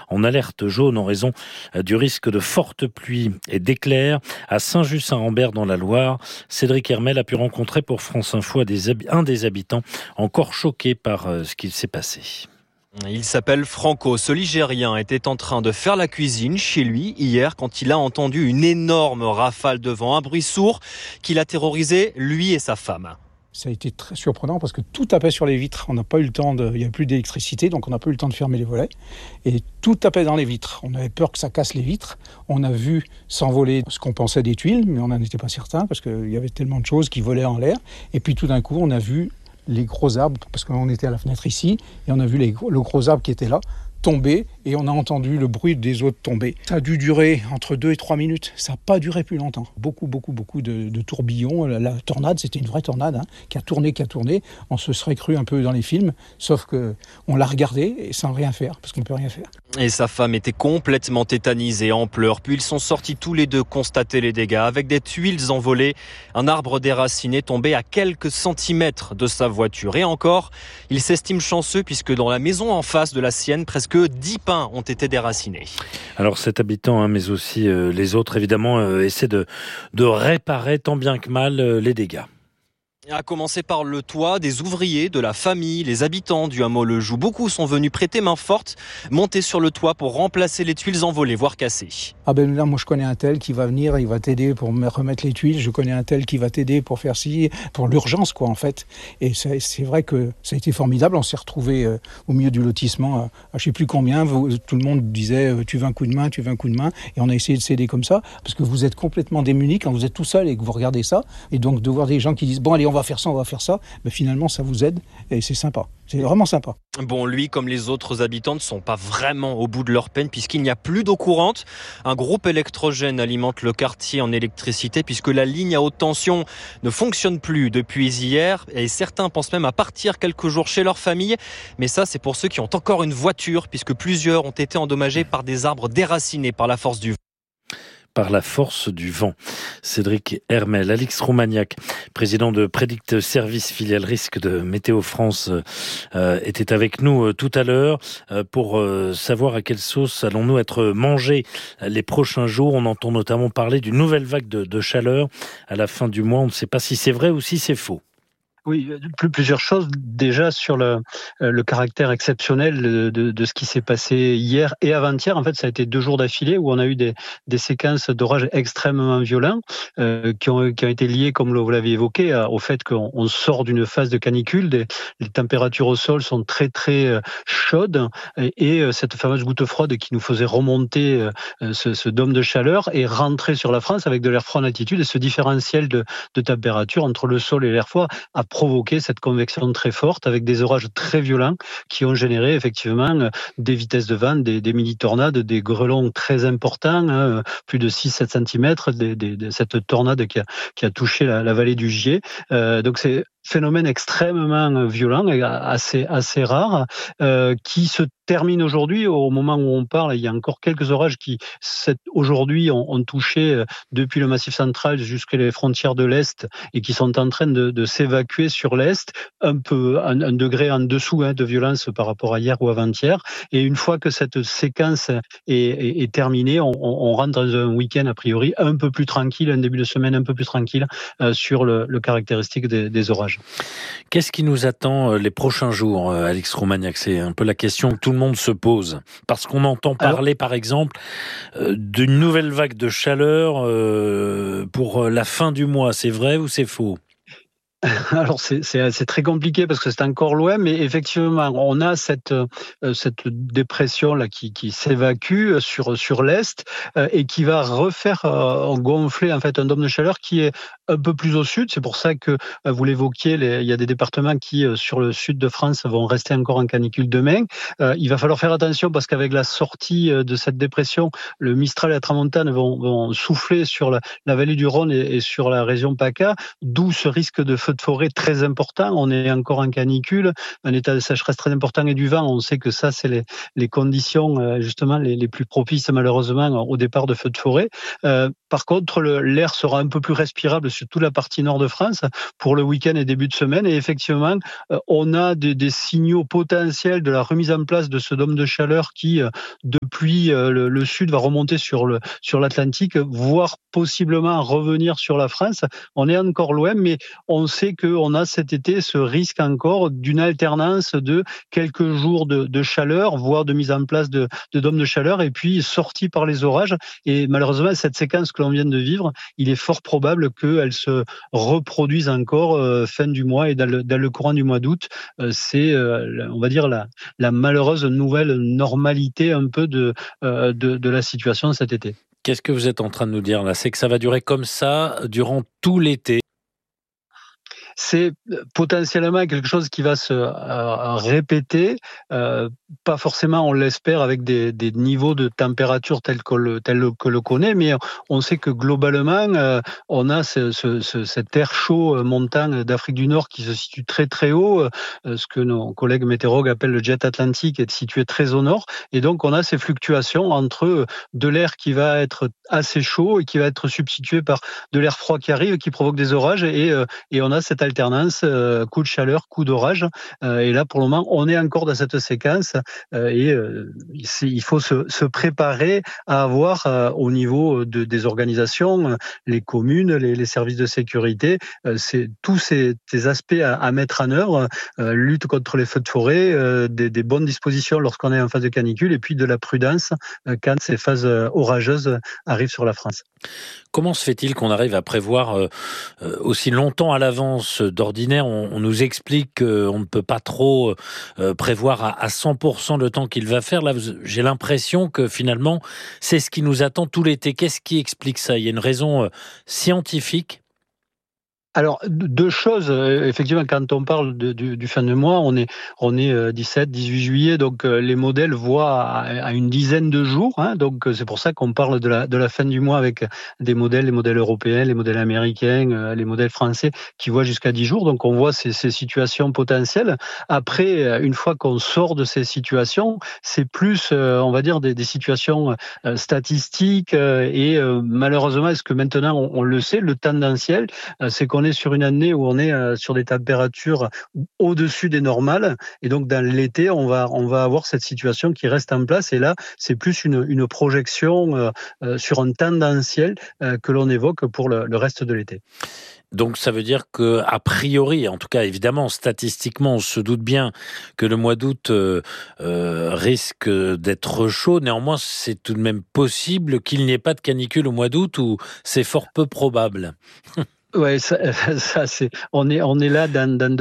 en alerte jaune en raison du risque de fortes pluies et d'éclairs à Saint-Just-Saint-Rambert dans la Loire. Cédric Hermel a pu rencontrer pour France Info un des habitants encore choqué par ce qui s'est passé. Il s'appelle Franco. Ce Ligérien était en train de faire la cuisine chez lui hier quand il a entendu une énorme rafale de vent, un bruit sourd qui l'a terrorisé, lui et sa femme. Ça a été très surprenant parce que tout tapait sur les vitres. On n'a pas eu le temps il n'y a plus d'électricité, donc on n'a pas eu le temps de fermer les volets. Et tout tapait dans les vitres. On avait peur que ça casse les vitres. On a vu s'envoler ce qu'on pensait des tuiles, mais on n'en était pas certain parce qu'il y avait tellement de choses qui volaient en l'air. Et puis tout d'un coup, on a vu les gros arbres, parce qu'on était à la fenêtre ici, et on a vu le gros arbre qui était là, tomber, et on a entendu le bruit des autres tomber. Ça a dû durer entre 2 et 3 minutes. Ça n'a pas duré plus longtemps. Beaucoup de tourbillons. La tornade, c'était une vraie tornade, qui a tourné. On se serait cru un peu dans les films, sauf qu'on l'a regardé et sans rien faire, parce qu'on ne peut rien faire. Et sa femme était complètement tétanisée, en pleurs. Puis ils sont sortis tous les deux constater les dégâts, avec des tuiles envolées, un arbre déraciné tombé à quelques centimètres de sa voiture. Et encore, il s'estime chanceux puisque dans la maison en face de la sienne, presque 10 pins ont été déracinés. Alors cet habitant, mais aussi les autres, évidemment, essaient de réparer tant bien que mal les dégâts. À commencer par le toit, des ouvriers, de la famille, les habitants du hameau Le Joux. Beaucoup sont venus prêter main forte, monter sur le toit pour remplacer les tuiles envolées, voire cassées. Ah ben là, moi je connais un tel qui va venir, il va t'aider pour me remettre les tuiles. Je connais un tel qui va t'aider pour faire ci, pour l'urgence en fait. Et c'est vrai que ça a été formidable. On s'est retrouvés au milieu du lotissement à je sais plus combien. Tout le monde disait tu veux un coup de main. Et on a essayé de s'aider comme ça parce que vous êtes complètement démunis quand vous êtes tout seul et que vous regardez ça. Et donc de voir des gens qui disent bon allez on va faire ça, mais finalement ça vous aide et c'est sympa, c'est vraiment sympa. Bon, lui comme les autres habitants ne sont pas vraiment au bout de leur peine puisqu'il n'y a plus d'eau courante. Un groupe électrogène alimente le quartier en électricité puisque la ligne à haute tension ne fonctionne plus depuis hier et certains pensent même à partir quelques jours chez leur famille. Mais ça c'est pour ceux qui ont encore une voiture puisque plusieurs ont été endommagés par des arbres déracinés par la force du vent. Par la force du vent. Cédric Hermel, Alix Romagnac, président de Prédict Service, filiale risque de Météo France, était avec nous tout à l'heure pour savoir à quelle sauce allons-nous être mangés les prochains jours. On entend notamment parler d'une nouvelle vague de chaleur à la fin du mois. On ne sait pas si c'est vrai ou si c'est faux. Oui, plusieurs choses. Déjà sur le caractère exceptionnel de ce qui s'est passé hier et avant-hier. En fait, ça a été 2 jours d'affilée où on a eu des séquences d'orages extrêmement violents qui ont été liées, comme vous l'avez évoqué, au fait qu'on sort d'une phase de canicule. Les températures au sol sont très très chaudes et cette fameuse goutte froide qui nous faisait remonter ce dôme de chaleur et rentrer sur la France avec de l'air froid en altitude. Et ce différentiel de température entre le sol et l'air froid a provoqué cette convection très forte avec des orages très violents qui ont généré effectivement des vitesses de vent, des mini-tornades, des grêlons très importants, plus de 6-7 cm, cette tornade qui a touché la vallée du Gier. Donc c'est phénomène extrêmement violent et assez rare qui se termine aujourd'hui. Au moment où on parle, il y a encore quelques orages qui aujourd'hui ont touché depuis le Massif central jusqu'à les frontières de l'Est et qui sont en train de s'évacuer sur l'Est, un degré en dessous de violence par rapport à hier ou avant-hier. Et une fois que cette séquence est terminée, on rentre dans un week-end a priori un peu plus tranquille, un début de semaine un peu plus tranquille sur le caractéristique des orages. Qu'est-ce qui nous attend les prochains jours, Alix Romagnac? C'est un peu la question que tout le monde se pose. Parce qu'on entend parler, par exemple, d'une nouvelle vague de chaleur pour la fin du mois. C'est vrai ou c'est faux? Alors c'est très compliqué parce que c'est encore loin, mais effectivement on a cette dépression là qui s'évacue sur l'est et qui va refaire gonfler en fait un dôme de chaleur qui est un peu plus au sud. C'est pour ça que vous l'évoquiez, il y a des départements qui sur le sud de France vont rester encore en canicule demain. Il va falloir faire attention parce qu'avec la sortie de cette dépression, le Mistral et la Tramontane vont souffler sur la vallée du Rhône et sur la région PACA, d'où ce risque de feu de forêt très important. On est encore en canicule, un état de sécheresse très important et du vent. On sait que ça, c'est les conditions justement les plus propices malheureusement au départ de feux de forêt. Par contre, l'air sera un peu plus respirable sur toute la partie nord de France pour le week-end et début de semaine. Et effectivement, on a des signaux potentiels de la remise en place de ce dôme de chaleur qui, depuis puis le sud va remonter sur l'Atlantique, voire possiblement revenir sur la France. On est encore loin, mais on sait qu'on a cet été ce risque encore d'une alternance de quelques jours de chaleur, voire de mise en place de dômes de chaleur, et puis sortie par les orages. Et malheureusement, cette séquence que l'on vient de vivre, il est fort probable qu'elle se reproduise encore fin du mois et dans le courant du mois d'août. C'est, on va dire, la malheureuse nouvelle normalité un peu de la situation cet été. Qu'est-ce que vous êtes en train de nous dire là? C'est que ça va durer comme ça durant tout l'été? C'est potentiellement quelque chose qui va se répéter, pas forcément, on l'espère, avec des niveaux de température tels que le connaît, mais on sait que globalement, on a cet air chaud montant d'Afrique du Nord qui se situe très très haut, ce que nos collègues météorologues appellent le jet atlantique, est situé très au nord, et donc on a ces fluctuations entre de l'air qui va être assez chaud et qui va être substitué par de l'air froid qui arrive, qui provoque des orages, et on a cette alternance, coup de chaleur, coup d'orage. Et là, pour le moment, on est encore dans cette séquence et il faut se préparer à avoir au niveau des organisations, les communes, les services de sécurité, c'est tous ces aspects à mettre en œuvre, lutte contre les feux de forêt, des bonnes dispositions lorsqu'on est en phase de canicule, et puis de la prudence quand ces phases orageuses arrivent sur la France. Comment se fait-il qu'on arrive à prévoir aussi longtemps à l'avance? D'ordinaire, on nous explique qu'on ne peut pas trop prévoir à 100% le temps qu'il va faire. Là, j'ai l'impression que finalement, c'est ce qui nous attend tout l'été. Qu'est-ce qui explique ça? Il y a une raison scientifique? Alors, deux choses. Effectivement, quand on parle du fin de mois, on est 17, 18 juillet, donc les modèles voient à une dizaine de jours. Hein, donc c'est pour ça qu'on parle de la fin du mois avec les modèles européens, les modèles américains, les modèles français qui voient jusqu'à 10 jours. Donc on voit ces situations potentielles. Après, une fois qu'on sort de ces situations, c'est plus, on va dire, des situations statistiques. Et malheureusement, est-ce que maintenant on le sait, le tendanciel, c'est qu'on est sur une année où on est sur des températures au-dessus des normales, et donc dans l'été on va avoir cette situation qui reste en place, et là c'est plus une projection sur un tendanciel que l'on évoque pour le reste de l'été. Donc ça veut dire que, a priori, en tout cas évidemment statistiquement, on se doute bien que le mois d'août risque d'être chaud. Néanmoins, c'est tout de même possible qu'il n'y ait pas de canicule au mois d'août, ou c'est fort peu probable. Ouais, ça c'est, on est là dans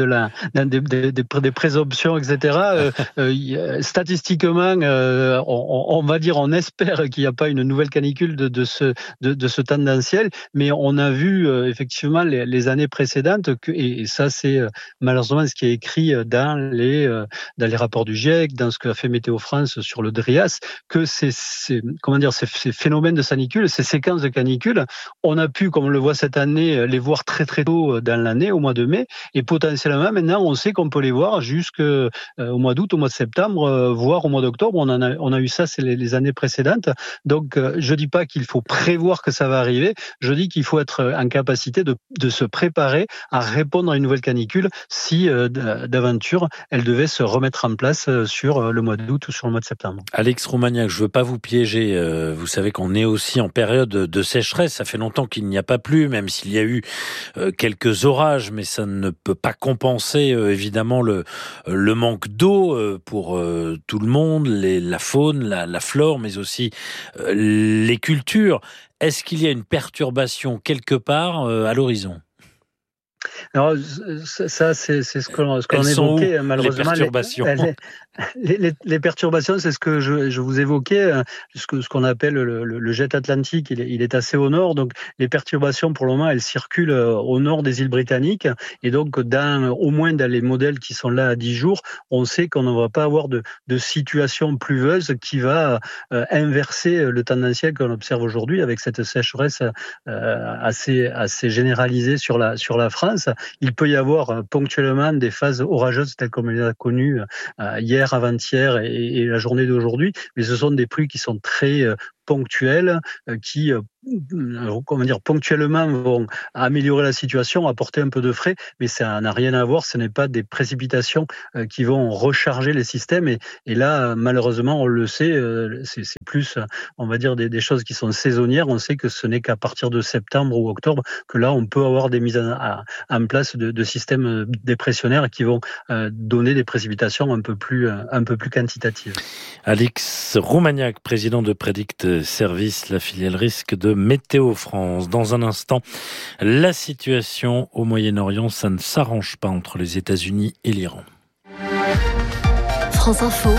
des présomptions, etc. Statistiquement, on va dire, on espère qu'il n'y a pas une nouvelle canicule de ce tendanciel, mais on a vu effectivement les années précédentes et ça c'est malheureusement ce qui est écrit dans les rapports du GIEC, dans ce qu'a fait Météo France sur le DRIAS, que ces phénomènes de canicule, ces séquences de canicule, on a pu, comme on le voit cette année, les voir très très tôt dans l'année, au mois de mai, et potentiellement maintenant on sait qu'on peut les voir jusqu'au mois d'août, au mois de septembre, voire au mois d'octobre. On a eu ça, c'est les années précédentes. Donc je dis pas qu'il faut prévoir que ça va arriver, je dis qu'il faut être en capacité de se préparer à répondre à une nouvelle canicule si d'aventure elle devait se remettre en place sur le mois d'août ou sur le mois de septembre. Alex Roumaniac, je veux pas vous piéger, vous savez qu'on est aussi en période de sécheresse, ça fait longtemps qu'il n'y a pas plu, même s'il y a eu quelques orages, mais ça ne peut pas compenser évidemment le manque d'eau pour tout le monde, la faune, la flore, mais aussi les cultures. Est-ce qu'il y a une perturbation quelque part à l'horizon? Alors ça c'est ce qu'on évoquait, malheureusement. Les perturbations. Les perturbations, c'est ce que je vous évoquais, ce qu'on appelle le jet atlantique. Il est assez au nord, donc les perturbations pour le moment elles circulent au nord des îles britanniques, et donc au moins dans les modèles qui sont là à 10 jours, on sait qu'on ne va pas avoir de situation pluvieuse qui va inverser le tendanciel qu'on observe aujourd'hui avec cette sécheresse assez généralisée sur la France. Il peut y avoir ponctuellement des phases orageuses telles qu'on les a connues hier, avant-hier et la journée d'aujourd'hui, mais ce sont des pluies qui sont très ponctuelles, qui ponctuellement vont améliorer la situation, apporter un peu de frais, mais ça n'a rien à voir, ce n'est pas des précipitations qui vont recharger les systèmes, et là malheureusement on le sait, c'est plus, on va dire, des choses qui sont saisonnières. On sait que ce n'est qu'à partir de septembre ou octobre que là, on peut avoir des mises en place de systèmes dépressionnaires qui vont donner des précipitations un peu plus quantitatives. Alix Roumaniac, président de Predict Service, la filiale risque de Météo France. Dans un instant, la situation au Moyen-Orient, ça ne s'arrange pas entre les États-Unis et l'Iran. France Info,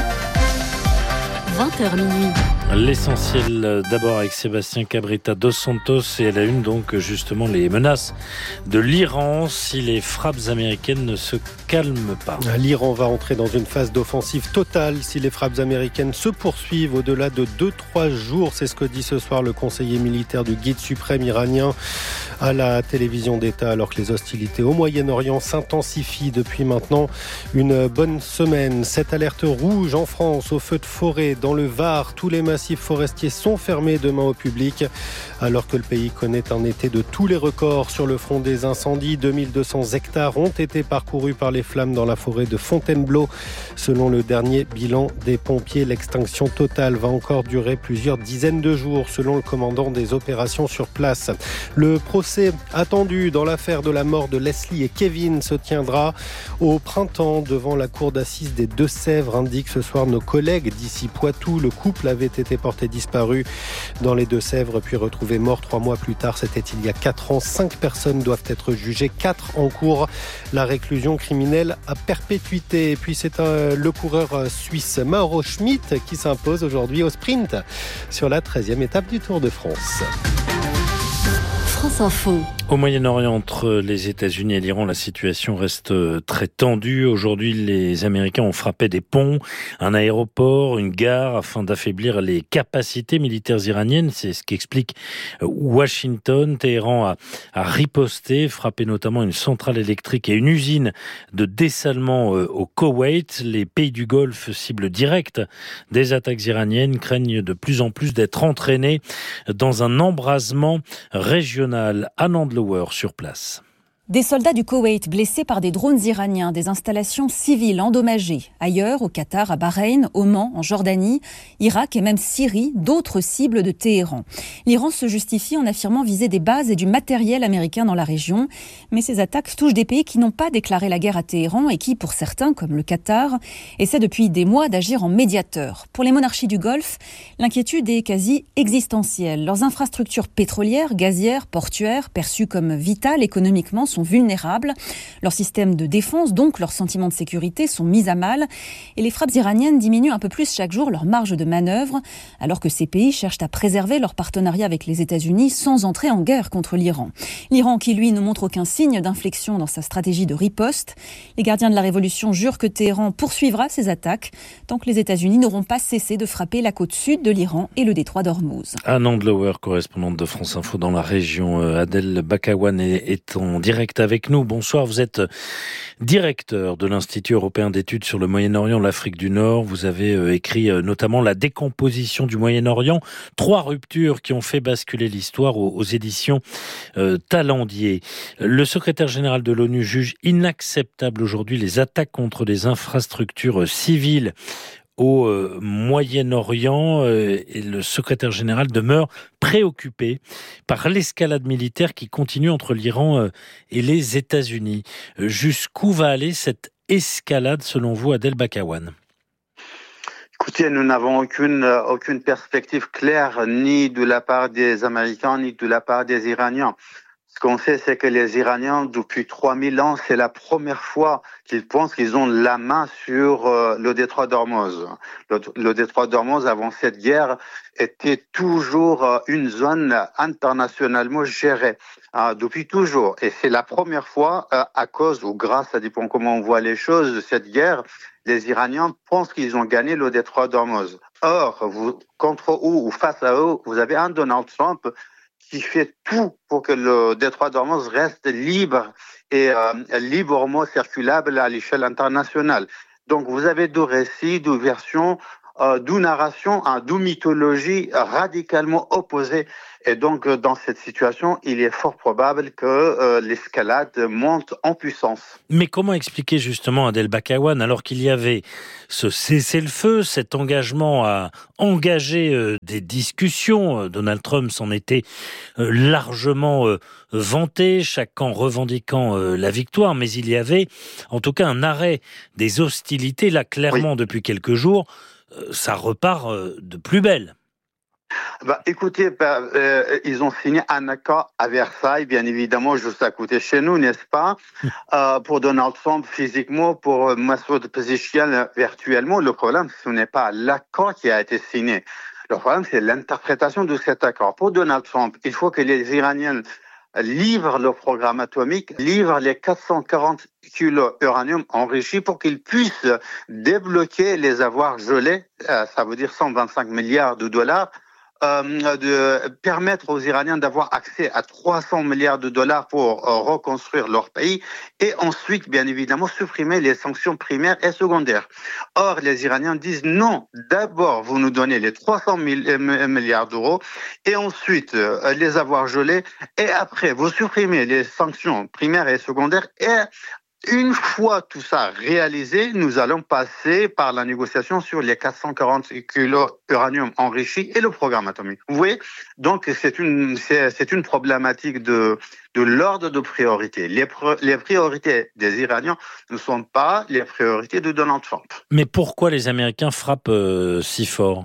20h minuit. L'essentiel d'abord avec Sébastien Cabrita dos Santos et à la une donc justement les menaces de l'Iran si les frappes américaines ne se calment pas. L'Iran va entrer dans une phase d'offensive totale si les frappes américaines se poursuivent au-delà de 2-3 jours. C'est ce que dit ce soir le conseiller militaire du guide suprême iranien à la télévision d'État alors que les hostilités au Moyen-Orient s'intensifient depuis maintenant une bonne semaine. Cette alerte rouge en France au feu de forêt dans le Var, tous les massifs forestiers sont fermés demain au public alors que le pays connaît un été de tous les records sur le front des incendies. 2200 hectares ont été parcourus par les flammes dans la forêt de Fontainebleau. Selon le dernier bilan des pompiers, l'extinction totale va encore durer plusieurs dizaines de jours selon le commandant des opérations sur place. Le procès attendu dans l'affaire de la mort de Leslie et Kevin se tiendra au printemps devant la cour d'assises des Deux-Sèvres, indiquent ce soir nos collègues d'ici Poitou. Le couple avait été porté disparu dans les Deux-Sèvres puis retrouvé mort 3 mois plus tard. C'était il y a 4 ans. 5 personnes doivent être jugées, 4 en cours. La réclusion criminelle à perpétuité. Et puis c'est le coureur suisse Mauro Schmidt qui s'impose aujourd'hui au sprint sur la 13e étape du Tour de France. France Info. Au Moyen-Orient, entre les États-Unis et l'Iran, la situation reste très tendue. Aujourd'hui, les Américains ont frappé des ponts, un aéroport, une gare, afin d'affaiblir les capacités militaires iraniennes. C'est ce qu'explique Washington. Téhéran a riposté, frappé notamment une centrale électrique et une usine de dessalement au Koweït. Les pays du Golfe, cible directe des attaques iraniennes, craignent de plus en plus d'être entraînés dans un embrasement régional. Anand sur place. Des soldats du Koweït blessés par des drones iraniens, des installations civiles endommagées. Ailleurs, au Qatar, à Bahreïn, Oman, en Jordanie, Irak et même Syrie, d'autres cibles de Téhéran. L'Iran se justifie en affirmant viser des bases et du matériel américain dans la région. Mais ces attaques touchent des pays qui n'ont pas déclaré la guerre à Téhéran et qui, pour certains, comme le Qatar, essaient depuis des mois d'agir en médiateur. Pour les monarchies du Golfe, l'inquiétude est quasi existentielle. Leurs infrastructures pétrolières, gazières, portuaires, perçues comme vitales économiquement, sont vulnérables. Leurs systèmes de défense, donc leurs sentiments de sécurité, sont mis à mal. Et les frappes iraniennes diminuent un peu plus chaque jour leur marge de manœuvre, alors que ces pays cherchent à préserver leur partenariat avec les États-Unis sans entrer en guerre contre l'Iran. L'Iran qui, lui, ne montre aucun signe d'inflexion dans sa stratégie de riposte. Les gardiens de la révolution jurent que Téhéran poursuivra ses attaques tant que les États-Unis n'auront pas cessé de frapper la côte sud de l'Iran et le détroit d'Ormuz. Anand Lower, correspondante de France Info dans la région. Adel Bakawan est en direct avec nous. Bonsoir, vous êtes directeur de l'Institut européen d'études sur le Moyen-Orient, l'Afrique du Nord. Vous avez écrit notamment La décomposition du Moyen-Orient, 3 ruptures qui ont fait basculer l'histoire aux éditions Talendier. Le secrétaire général de l'ONU juge inacceptable aujourd'hui les attaques contre les infrastructures civiles au Moyen-Orient et le secrétaire général demeure préoccupé par l'escalade militaire qui continue entre l'Iran et les États-Unis. Jusqu'où va aller cette escalade selon vous, Adel Bakawan ? Écoutez, nous n'avons aucune perspective claire ni de la part des Américains ni de la part des Iraniens. Ce qu'on sait, c'est que les Iraniens, depuis 3000 ans, c'est la première fois qu'ils pensent qu'ils ont la main sur le détroit d'Ormuz. Le détroit d'Ormuz, avant cette guerre, était toujours une zone internationalement gérée, depuis toujours. Et c'est la première fois, à cause ou grâce, ça dépend comment on voit les choses, de cette guerre, les Iraniens pensent qu'ils ont gagné le détroit d'Ormuz. Or, contre eux ou face à eux, vous avez un Donald Trump qui fait tout pour que le détroit d'Ormuz reste libre et librement circulable à l'échelle internationale. Donc vous avez 2 récits, 2 versions deux narrations, deux mythologies radicalement opposées. Et donc, dans cette situation, il est fort probable que l'escalade monte en puissance. Mais comment expliquer justement, Adel Bakawan, alors qu'il y avait ce cessez-le-feu, cet engagement à engager des discussions, Donald Trump s'en était largement vanté, chaque camp revendiquant la victoire, mais il y avait en tout cas un arrêt des hostilités, là clairement depuis quelques jours, ça repart de plus belle. Écoutez, ils ont signé un accord à Versailles, bien évidemment, juste à côté de chez nous, n'est-ce pas? Pour Donald Trump physiquement, pour Massoud Pezeshkian virtuellement. Le problème, ce n'est pas l'accord qui a été signé. Le problème, c'est l'interprétation de cet accord. Pour Donald Trump, il faut que les Iraniens livrent le programme atomique, livrent les 440 kilos d'uranium enrichi pour qu'ils puissent débloquer les avoirs gelés, ça veut dire 125 milliards de dollars, de permettre aux Iraniens d'avoir accès à 300 milliards de dollars pour reconstruire leur pays et ensuite, bien évidemment, supprimer les sanctions primaires et secondaires. Or, les Iraniens disent non, d'abord, vous nous donnez les 300 milliards d'euros et ensuite les avoirs gelés et après, vous supprimez les sanctions primaires et secondaires et une fois tout ça réalisé, nous allons passer par la négociation sur les 440 kilos d'uranium enrichi et le programme atomique. Vous voyez? Donc, c'est une problématique de l'ordre de priorité. Les priorités des Iraniens ne sont pas les priorités de Donald Trump. Mais pourquoi les Américains frappent si fort?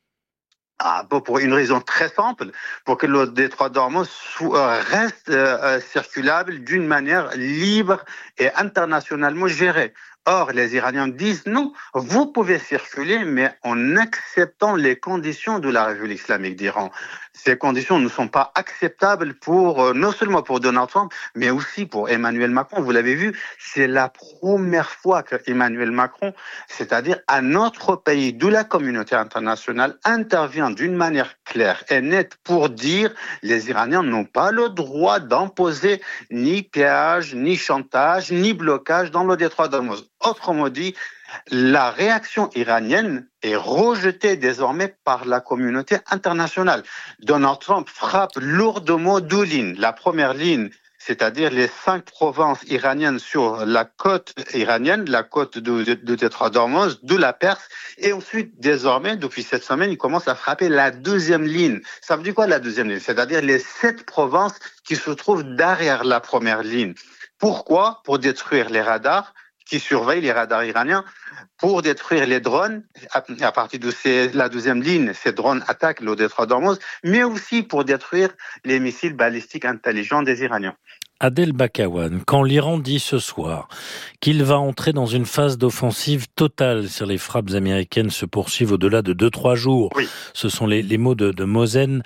Pour une raison très simple, pour que le détroit d'Ormuz reste circulable d'une manière libre et internationalement gérée. Or, les Iraniens disent non, vous pouvez circuler, mais en acceptant les conditions de la République islamique d'Iran. Ces conditions ne sont pas acceptables non seulement pour Donald Trump, mais aussi pour Emmanuel Macron. Vous l'avez vu, c'est la première fois que Emmanuel Macron, c'est-à-dire un autre pays de la communauté internationale, intervient d'une manière claire et nette pour dire les Iraniens n'ont pas le droit d'imposer ni péage, ni chantage, ni blocage dans le détroit d'Ormuz. Autrement dit, la réaction iranienne est rejetée désormais par la communauté internationale. Donald Trump frappe lourdement deux lignes. La première ligne, c'est-à-dire les 5 provinces iraniennes sur la côte iranienne, la côte de détroit d'Ormuz, de la Perse, et ensuite, désormais, depuis cette semaine, il commence à frapper la deuxième ligne. Ça veut dire quoi la deuxième ligne? C'est-à-dire les 7 provinces qui se trouvent derrière la première ligne. Pourquoi? Pour détruire les radars qui surveillent les radars iraniens, pour détruire les drones. À partir de la deuxième ligne, ces drones attaquent le détroit d'Ormuz, mais aussi pour détruire les missiles balistiques intelligents des Iraniens. Adel Bakawan, quand l'Iran dit ce soir qu'il va entrer dans une phase d'offensive totale si les frappes américaines se poursuivent au-delà de 2-3 jours, oui. Ce sont les mots de Mohsen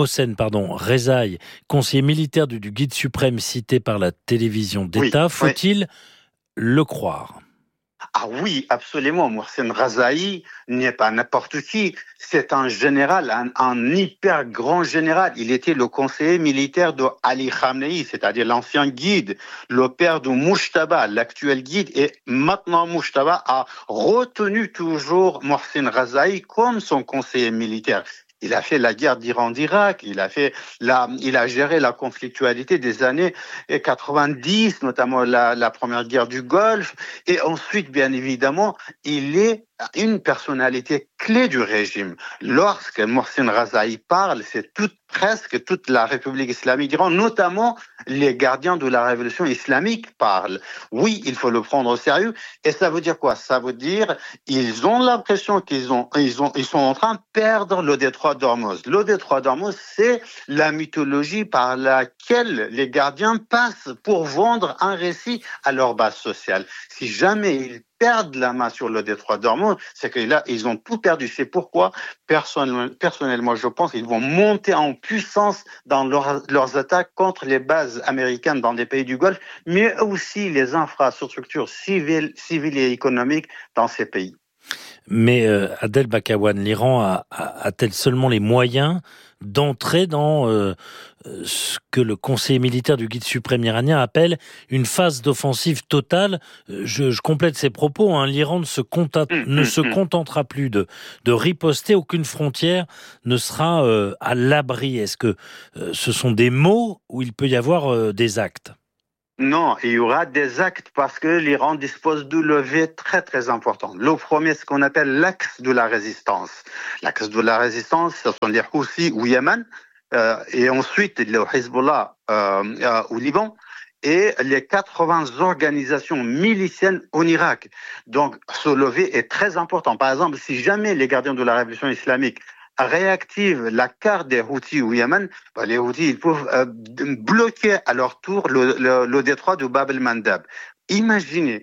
Rezaï, conseiller militaire du guide suprême cité par la télévision d'État. Faut-il le croire? Oui, absolument. Mohsen Rezaï n'est pas n'importe qui. C'est un général, un hyper grand général. Il était le conseiller militaire de Ali Khamenei, c'est-à-dire l'ancien guide, le père de Mujtaba, l'actuel guide. Et maintenant, Mujtaba a retenu toujours Mohsen Rezaï comme son conseiller militaire. Il a fait la guerre d'Iran-d'Irak, il a géré la conflictualité des années 90, notamment la première guerre du Golfe. Et ensuite, bien évidemment, il est une personnalité clé du régime. Lorsque Mohsen Rezaï parle, c'est presque toute la République islamique d'Iran, notamment les gardiens de la révolution islamique parlent. Oui, il faut le prendre au sérieux. Et ça veut dire quoi? Ça veut dire ils ont l'impression qu'ils sont en train de perdre le détroit d'Ormuz. Le détroit d'Ormuz, c'est la mythologie par laquelle les gardiens passent pour vendre un récit à leur base sociale. Si jamais ils perdent la main sur le détroit d'Ormuz, c'est que là, ils ont tout perdu. C'est pourquoi, personnellement, je pense qu'ils vont monter en puissance dans leurs attaques contre les bases américaines dans les pays du Golfe, mais aussi les infrastructures civiles et économiques dans ces pays. Mais Adel Bakawan, l'Iran a-t-elle seulement les moyens d'entrer dans ce que le conseiller militaire du guide suprême iranien appelle une phase d'offensive totale? Je complète ses propos, hein. L'Iran ne se contentera plus de riposter, aucune frontière ne sera à l'abri. Est-ce que ce sont des mots ou il peut y avoir des actes? Non, il y aura des actes parce que l'Iran dispose de leviers très très importants. Le premier, ce qu'on appelle l'axe de la résistance. L'axe de la résistance, ce sont les Houthis au Yémen, et ensuite le Hezbollah au Liban, et les 80 organisations miliciennes en Irak. Donc ce levier est très important. Par exemple, si jamais les gardiens de la révolution islamique réactive la carte des Houthis au Yémen, les Houthis ils peuvent bloquer à leur tour le détroit de Bab el-Mandab. Imaginez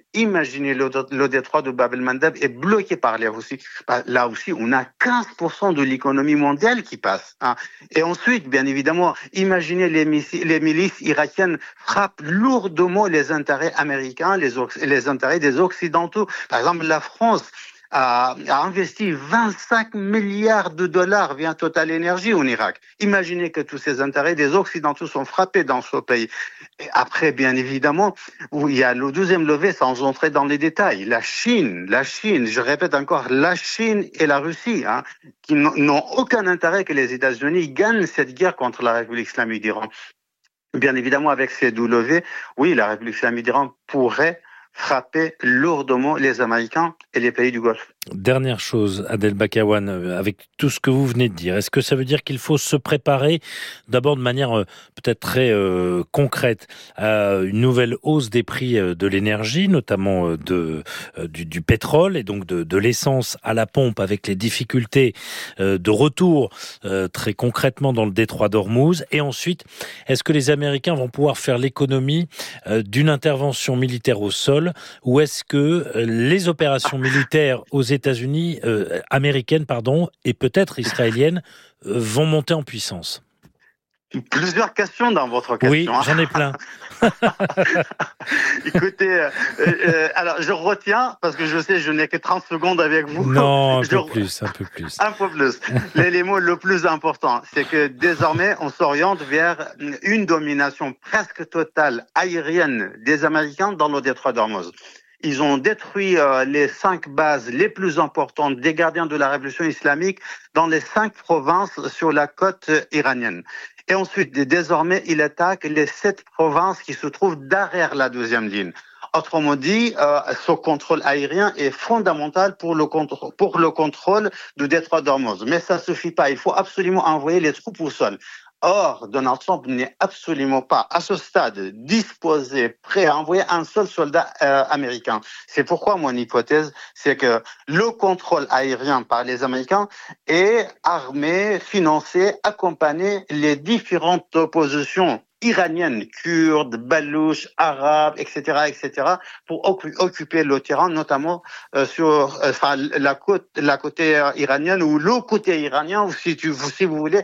le détroit de Bab el-Mandab est bloqué par les Houthis. Là aussi, on a 15% de l'économie mondiale qui passe. Hein. Et ensuite, bien évidemment, imaginez les milices irakiennes frappent lourdement les intérêts américains, les intérêts des Occidentaux. Par exemple, la France a investi 25 milliards de dollars via Total Energy en Irak. Imaginez que tous ces intérêts des Occidentaux sont frappés dans ce pays. Et après, bien évidemment, il y a le deuxième levier sans entrer dans les détails. La Chine, je répète encore, la Chine et la Russie, hein, qui n'ont aucun intérêt que les États-Unis gagnent cette guerre contre la République islamique d'Iran. Bien évidemment, avec ces deux leviers, oui, la République islamique d'Iran pourrait frapper lourdement les Américains et les pays du Golfe. Dernière chose, Adel Bakawan, avec tout ce que vous venez de dire, est-ce que ça veut dire qu'il faut se préparer d'abord de manière peut-être très concrète à une nouvelle hausse des prix de l'énergie, notamment du pétrole et donc de l'essence à la pompe avec les difficultés de retour très concrètement dans le détroit d'Ormuz, et ensuite, est-ce que les Américains vont pouvoir faire l'économie d'une intervention militaire au sol, ou est-ce que les opérations militaires aux États-Unis, américaines, et peut-être israéliennes, vont monter en puissance? Plusieurs questions dans votre question. Oui, j'en ai plein. Écoutez, alors je retiens, parce que je sais, je n'ai que 30 secondes avec vous. Non, un peu plus. Un peu plus. L'élément le plus important, c'est que désormais, on s'oriente vers une domination presque totale aérienne des Américains dans le détroit d'Ormuz. Ils ont détruit les 5 bases les plus importantes des gardiens de la révolution islamique dans les 5 provinces sur la côte iranienne. Et ensuite, désormais, ils attaquent les 7 provinces qui se trouvent derrière la deuxième ligne. Autrement dit, ce contrôle aérien est fondamental pour le contrôle du détroit d'Ormuz. Mais ça suffit pas. Il faut absolument envoyer les troupes au sol. Or, Donald Trump n'est absolument pas, à ce stade, disposé, prêt à envoyer un seul soldat américain. C'est pourquoi mon hypothèse, c'est que le contrôle aérien par les Américains est armé, financé, accompagné les différentes oppositions iraniennes, kurdes, balouches, arabes, etc., pour occuper le terrain, notamment sur la côté iranienne ou le côté iranien, ou si vous voulez,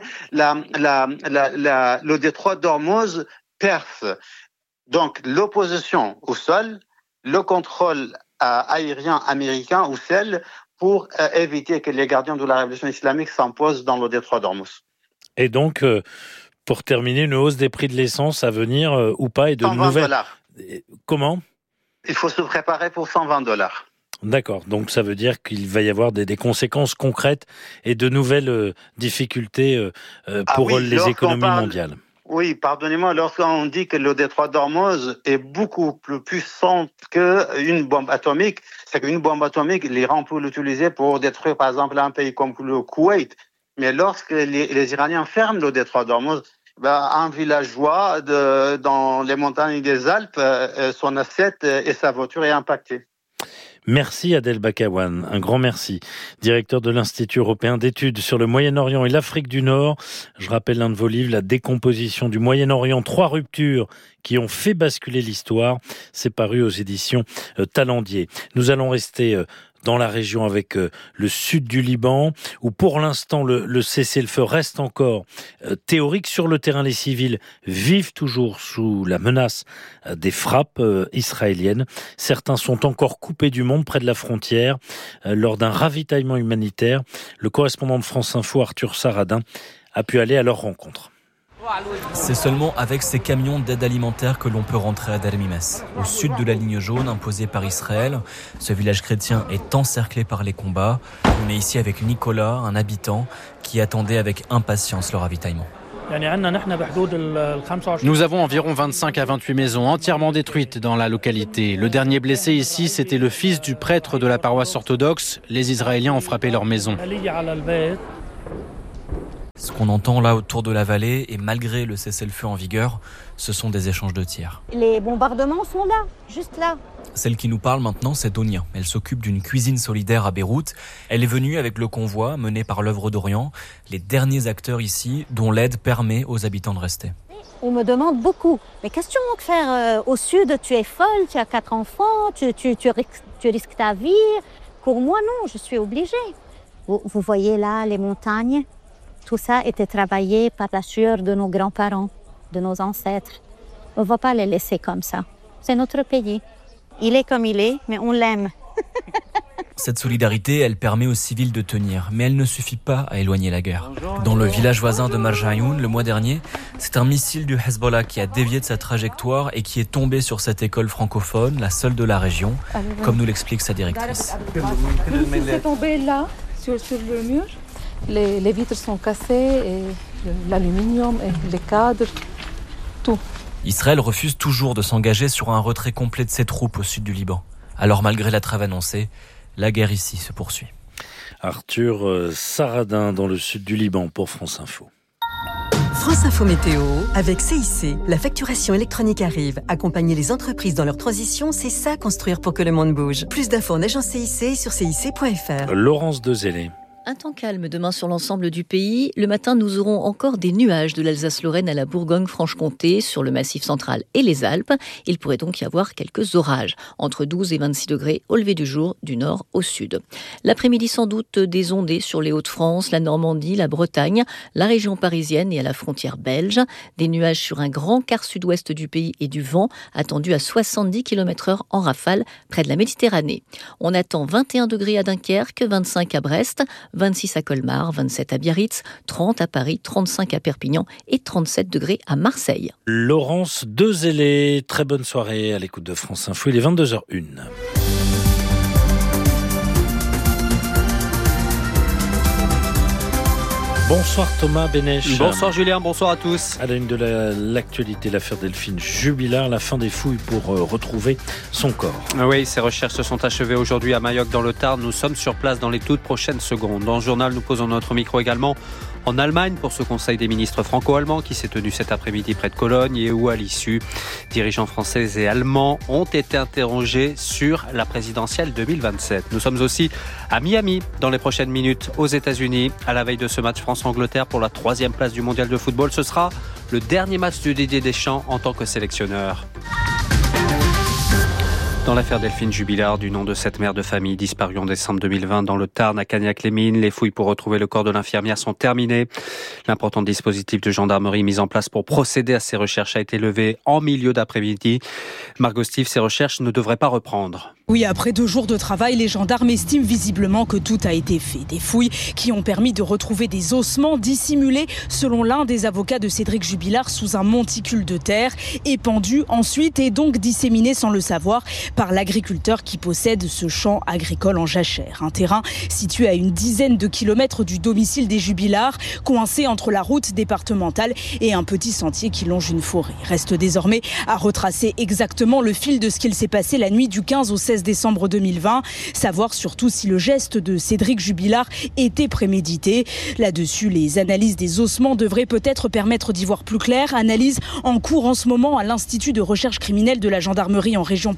le détroit d'Ormuz perse. Donc l'opposition au sol, le contrôle aérien américain au ciel, pour éviter que les gardiens de la révolution islamique s'imposent dans le détroit d'Ormuz. Et donc, pour terminer, une hausse des prix de l'essence à venir ou pas, et de nouvelles... $120. Comment ? Il faut se préparer pour $120. D'accord, donc ça veut dire qu'il va y avoir des conséquences concrètes et de nouvelles difficultés pour les économies mondiales. Oui, pardonnez-moi, lorsqu'on dit que le détroit d'Ormuz est beaucoup plus puissant qu'une bombe atomique, c'est qu'une bombe atomique, l'Iran peut l'utiliser pour détruire par exemple un pays comme le Koweït. Mais lorsque les Iraniens ferment le détroit d'Ormuz, un villageois dans les montagnes des Alpes, son assiette et sa voiture est impactée. Merci Adel Bakawan, un grand merci. Directeur de l'Institut européen d'études sur le Moyen-Orient et l'Afrique du Nord. Je rappelle l'un de vos livres, La décomposition du Moyen-Orient, 3 ruptures qui ont fait basculer l'histoire. C'est paru aux éditions Talendier. Nous allons rester dans la région avec le sud du Liban, où pour l'instant le cessez-le-feu reste encore théorique. Sur le terrain, les civils vivent toujours sous la menace des frappes israéliennes. Certains sont encore coupés du monde près de la frontière lors d'un ravitaillement humanitaire. Le correspondant de France Info, Arthur Saradin, a pu aller à leur rencontre. C'est seulement avec ces camions d'aide alimentaire que l'on peut rentrer à Dermimes, au sud de la ligne jaune imposée par Israël. Ce village chrétien est encerclé par les combats. On est ici avec Nicolas, un habitant qui attendait avec impatience le ravitaillement. Nous avons environ 25 à 28 maisons entièrement détruites dans la localité. Le dernier blessé ici, c'était le fils du prêtre de la paroisse orthodoxe. Les Israéliens ont frappé leur maison. Ce qu'on entend là autour de la vallée, et malgré le cessez-le-feu en vigueur, ce sont des échanges de tirs. Les bombardements sont là, juste là. Celle qui nous parle maintenant, c'est Donia. Elle s'occupe d'une cuisine solidaire à Beyrouth. Elle est venue avec le convoi mené par l'œuvre d'Orient, les derniers acteurs ici dont l'aide permet aux habitants de rester. On me demande beaucoup. Mais qu'est-ce que tu veux faire au sud? Tu es folle, tu as 4 enfants, tu risques ta vie. Pour moi, non, je suis obligée. Vous voyez là les montagnes? Tout ça était travaillé par la sueur de nos grands-parents, de nos ancêtres. On ne va pas les laisser comme ça. C'est notre pays. Il est comme il est, mais on l'aime. Cette solidarité, elle permet aux civils de tenir, mais elle ne suffit pas à éloigner la guerre. Dans le village voisin de Marjayoun, le mois dernier, c'est un missile du Hezbollah qui a dévié de sa trajectoire et qui est tombé sur cette école francophone, la seule de la région, comme nous l'explique sa directrice. C'est tombé là, sur le mur. Les vitres sont cassées, et l'aluminium, et les cadres, tout. Israël refuse toujours de s'engager sur un retrait complet de ses troupes au sud du Liban. Alors malgré la trêve annoncée, la guerre ici se poursuit. Arthur Saradin dans le sud du Liban pour France Info. France Info Météo, avec CIC, la facturation électronique arrive. Accompagner les entreprises dans leur transition, c'est ça construire pour que le monde bouge. Plus d'infos en agence CIC sur cic.fr. Laurence Dezellé. Un temps calme demain sur l'ensemble du pays. Le matin, nous aurons encore des nuages de l'Alsace-Lorraine à la Bourgogne-Franche-Comté, sur le Massif central et les Alpes. Il pourrait donc y avoir quelques orages, entre 12 et 26 degrés au lever du jour, du nord au sud. L'après-midi, sans doute des ondées sur les Hauts-de-France, la Normandie, la Bretagne, la région parisienne et à la frontière belge. Des nuages sur un grand quart sud-ouest du pays et du vent, attendu à 70 km/h en rafale près de la Méditerranée. On attend 21 degrés à Dunkerque, 25 à Brest, 26 à Colmar, 27 à Biarritz, 30 à Paris, 35 à Perpignan et 37 degrés à Marseille. Laurence Dezellé, très bonne soirée à l'écoute de France Info, il est 22h01. Bonsoir Thomas Benech. Bonsoir Julien, bonsoir à tous. À la une de l'actualité, l'affaire Delphine Jubilard, la fin des fouilles pour retrouver son corps. Oui, ces recherches se sont achevées aujourd'hui à Mayoc dans le Tarn. Nous sommes sur place dans les toutes prochaines secondes. Dans le journal, nous posons notre micro également en Allemagne pour ce conseil des ministres franco-allemands qui s'est tenu cet après-midi près de Cologne et où à l'issue, dirigeants français et allemands ont été interrogés sur la présidentielle 2027. Nous sommes aussi à Miami dans les prochaines minutes aux États-Unis à la veille de ce match France-Angleterre pour la 3e place du mondial de football. Ce sera le dernier match de Didier Deschamps en tant que sélectionneur. Dans l'affaire Delphine Jubilard, du nom de cette mère de famille disparue en décembre 2020 dans le Tarn à Cagnac-les-Mines, les fouilles pour retrouver le corps de l'infirmière sont terminées. L'important dispositif de gendarmerie mis en place pour procéder à ces recherches a été levé en milieu d'après-midi. Margot Steve, ces recherches ne devraient pas reprendre. Oui, après 2 jours de travail, les gendarmes estiment visiblement que tout a été fait. Des fouilles qui ont permis de retrouver des ossements dissimulés, selon l'un des avocats de Cédric Jubilard, sous un monticule de terre, épandus ensuite et donc disséminés sans le savoir par l'agriculteur qui possède ce champ agricole en jachère. Un terrain situé à une dizaine de kilomètres du domicile des Jubilard, coincé entre la route départementale et un petit sentier qui longe une forêt. Reste désormais à retracer exactement le fil de ce qu'il s'est passé la nuit du 15 au 16 décembre 2020, savoir surtout si le geste de Cédric Jubilard était prémédité. Là-dessus, les analyses des ossements devraient peut-être permettre d'y voir plus clair. Analyse en cours en ce moment à l'Institut de recherche criminelle de la gendarmerie en région parisienne.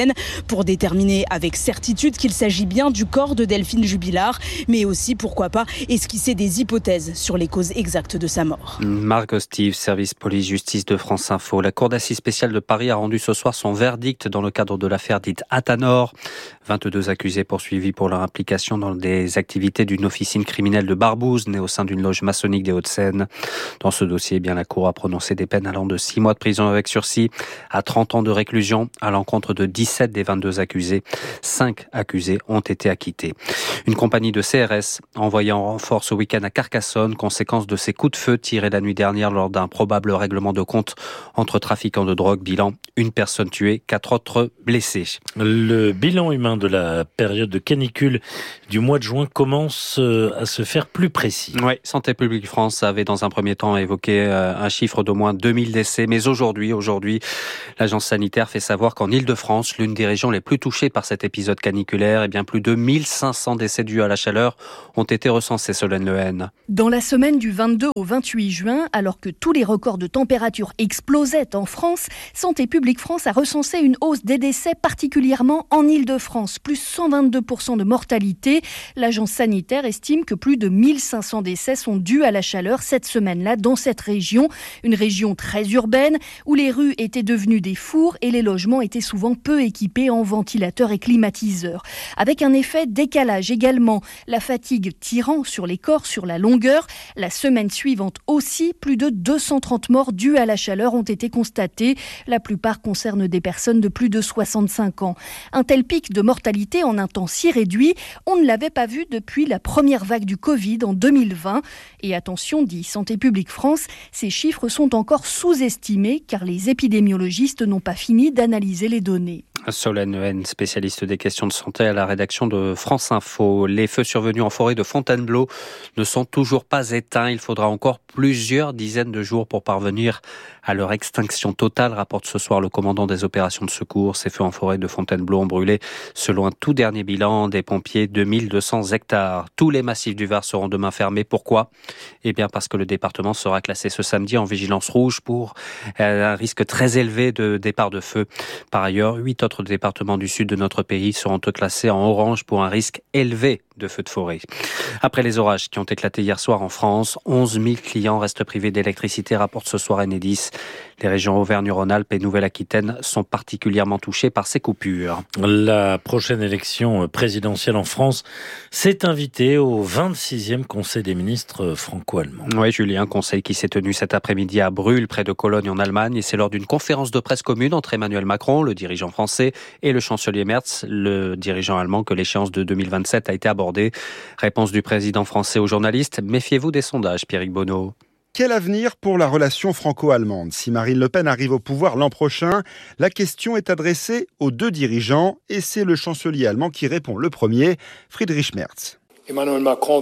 semaine pour déterminer avec certitude qu'il s'agit bien du corps de Delphine Jubilard, mais aussi, pourquoi pas, esquisser des hypothèses sur les causes exactes de sa mort. Margot Steve, service police-justice de France Info. La Cour d'assises spéciale de Paris a rendu ce soir son verdict dans le cadre de l'affaire dite Athanor. 22 accusés poursuivis pour leur implication dans des activités d'une officine criminelle de Barbouze, née au sein d'une loge maçonnique des Hauts-de-Seine. Dans ce dossier, la Cour a prononcé des peines allant de 6 mois de prison avec sursis à 30 ans de réclusion à l'encontre de 17 des 22 accusés. 5 accusés ont été acquittés. Une compagnie de CRS envoyée en renfort ce week-end à Carcassonne, conséquence de ces coups de feu tirés la nuit dernière lors d'un probable règlement de compte entre trafiquants de drogue. Bilan, 1 personne tuée, 4 autres blessés. Le bilan humain de la période de canicule du mois de juin commence à se faire plus précis. Oui, Santé publique France avait dans un premier temps évoqué un chiffre d'au moins 2000 décès, mais aujourd'hui, l'agence sanitaire fait savoir qu'en Île-de-France, l'une des régions les plus touchées par cet épisode caniculaire, plus de 1500 décès dus à la chaleur ont été recensés, Solène Lehen. Dans la semaine du 22 au 28 juin, alors que tous les records de température explosaient en France, Santé publique France a recensé une hausse des décès, particulièrement en Île-de-France, plus 122% de mortalité. L'agence sanitaire estime que plus de 1500 décès sont dus à la chaleur cette semaine-là dans cette région, une région très urbaine où les rues étaient devenues des fours et les logements étaient souvent peu équipés en ventilateurs et climatiseurs. Avec un effet décalage également, la fatigue tirant sur les corps sur la longueur. La semaine suivante aussi, plus de 230 morts dus à la chaleur ont été constatés. La plupart concernent des personnes de plus de 65 ans. Un tel pic de mortalité en un temps si réduit, on ne l'avait pas vu depuis la première vague du Covid en 2020. Et attention, dit Santé publique France, ces chiffres sont encore sous-estimés car les épidémiologistes n'ont pas fini d'analyser les données. Solène Lehen, spécialiste des questions de santé à la rédaction de France Info. Les feux survenus en forêt de Fontainebleau ne sont toujours pas éteints. Il faudra encore plusieurs dizaines de jours pour parvenir à leur extinction totale, rapporte ce soir le commandant des opérations de secours. Ces feux en forêt de Fontainebleau ont brûlé, selon un tout dernier bilan des pompiers, 2200 hectares. Tous les massifs du Var seront demain fermés. Pourquoi ? Parce que le département sera classé ce samedi en vigilance rouge pour un risque très élevé de départ de feu. Par ailleurs, 8 autres départements du sud de notre pays seront classés en orange pour un risque élevé de feux de forêt. Après les orages qui ont éclaté hier soir en France, 11 000 clients restent privés d'électricité, rapporte ce soir Enedis. Les régions Auvergne-Rhône-Alpes et Nouvelle-Aquitaine sont particulièrement touchées par ces coupures. La prochaine élection présidentielle en France s'est invitée au 26e Conseil des ministres franco-allemand. Oui, Julien, conseil qui s'est tenu cet après-midi à Brühl, près de Cologne en Allemagne. Et c'est lors d'une conférence de presse commune entre Emmanuel Macron, le dirigeant français, et le chancelier Merz, le dirigeant allemand, que l'échéance de 2027 a été abordée. Réponse du président français aux journalistes. Méfiez-vous des sondages, Pierrick Bonneau. Quel avenir pour la relation franco-allemande ? Si Marine Le Pen arrive au pouvoir l'an prochain, la question est adressée aux deux dirigeants et c'est le chancelier allemand qui répond le premier, Friedrich Merz. Emmanuel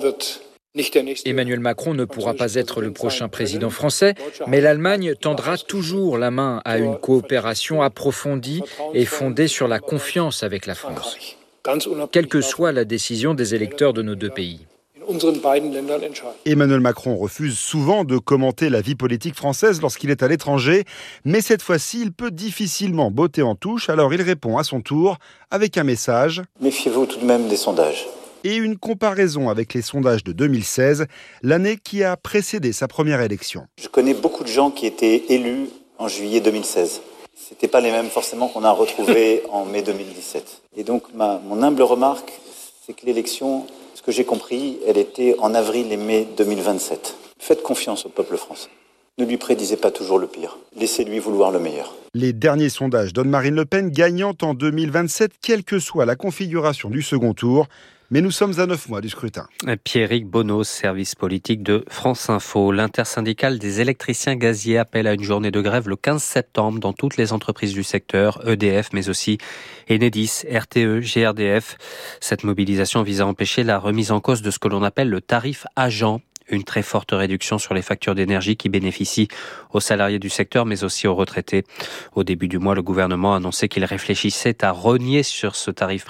Macron ne pourra pas être le prochain président français, mais l'Allemagne tendra toujours la main à une coopération approfondie et fondée sur la confiance avec la France, quelle que soit la décision des électeurs de nos deux pays. Emmanuel Macron refuse souvent de commenter la vie politique française lorsqu'il est à l'étranger, mais cette fois-ci, il peut difficilement botter en touche, alors il répond à son tour avec un message. Méfiez-vous tout de même des sondages. Et une comparaison avec les sondages de 2016, l'année qui a précédé sa première élection. Je connais beaucoup de gens qui étaient élus en juillet 2016. Ce n'étaient pas les mêmes forcément qu'on a retrouvés en mai 2017. Et donc mon humble remarque, c'est que l'élection, ce que j'ai compris, elle était en avril et mai 2027. Faites confiance au peuple français. Ne lui prédisez pas toujours le pire. Laissez-lui vouloir le meilleur. Les derniers sondages donnent Marine Le Pen gagnante en 2027, quelle que soit la configuration du second tour. Mais nous sommes à 9 mois du scrutin. Pierrick Bonneau, service politique de France Info. L'intersyndicale des électriciens gaziers appelle à une journée de grève le 15 septembre dans toutes les entreprises du secteur, EDF, mais aussi Enedis, RTE, GRDF. Cette mobilisation vise à empêcher la remise en cause de ce que l'on appelle le tarif agent, Une très forte réduction sur les factures d'énergie qui bénéficient aux salariés du secteur, mais aussi aux retraités. Au début du mois, le gouvernement a annoncé qu'il réfléchissait à rogner sur ce tarif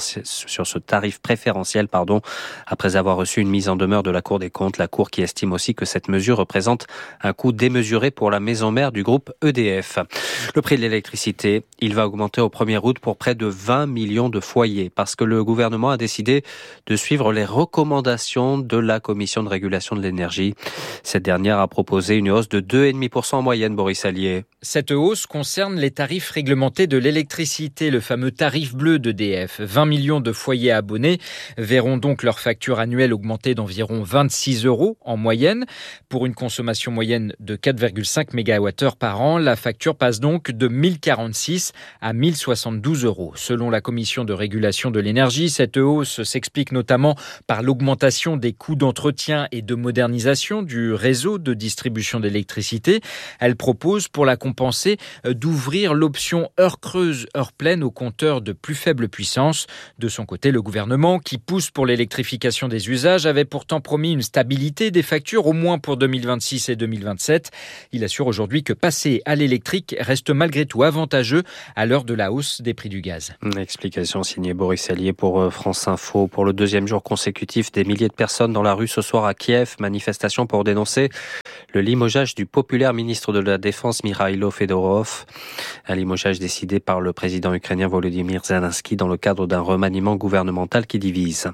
préférentiel, après avoir reçu une mise en demeure de la Cour des comptes. La Cour qui estime aussi que cette mesure représente un coût démesuré pour la maison mère du groupe EDF. Le prix de l'électricité, il va augmenter au 1er août pour près de 20 millions de foyers, parce que le gouvernement a décidé de suivre les recommandations de la Commission de régulation de l'énergie. Cette dernière a proposé une hausse de 2,5% en moyenne, Boris Allier. Cette hausse concerne les tarifs réglementés de l'électricité, le fameux tarif bleu d'EDF. 20 millions de foyers abonnés verront donc leur facture annuelle augmenter d'environ 26 € en moyenne. Pour une consommation moyenne de 4,5 MWh par an, la facture passe donc de 1046 à 1072 €. Selon la Commission de régulation de l'énergie, cette hausse s'explique notamment par l'augmentation des coûts d'entretien et de modernisation du réseau de distribution d'électricité. Elle propose, pour la compenser, d'ouvrir l'option heure creuse, heure pleine aux compteurs de plus faible puissance. De son côté, le gouvernement, qui pousse pour l'électrification des usages, avait pourtant promis une stabilité des factures, au moins pour 2026 et 2027. Il assure aujourd'hui que passer à l'électrique reste malgré tout avantageux à l'heure de la hausse des prix du gaz. Une explication signée Boris Allier pour France Info. Pour le deuxième jour consécutif, des milliers de personnes dans la rue ce soir à Kiev. Manifestation pour dénoncer le limogeage du populaire ministre de la Défense Mikhailo Fedorov. Un limogeage décidé par le président ukrainien Volodymyr Zelensky dans le cadre d'un remaniement gouvernemental qui divise.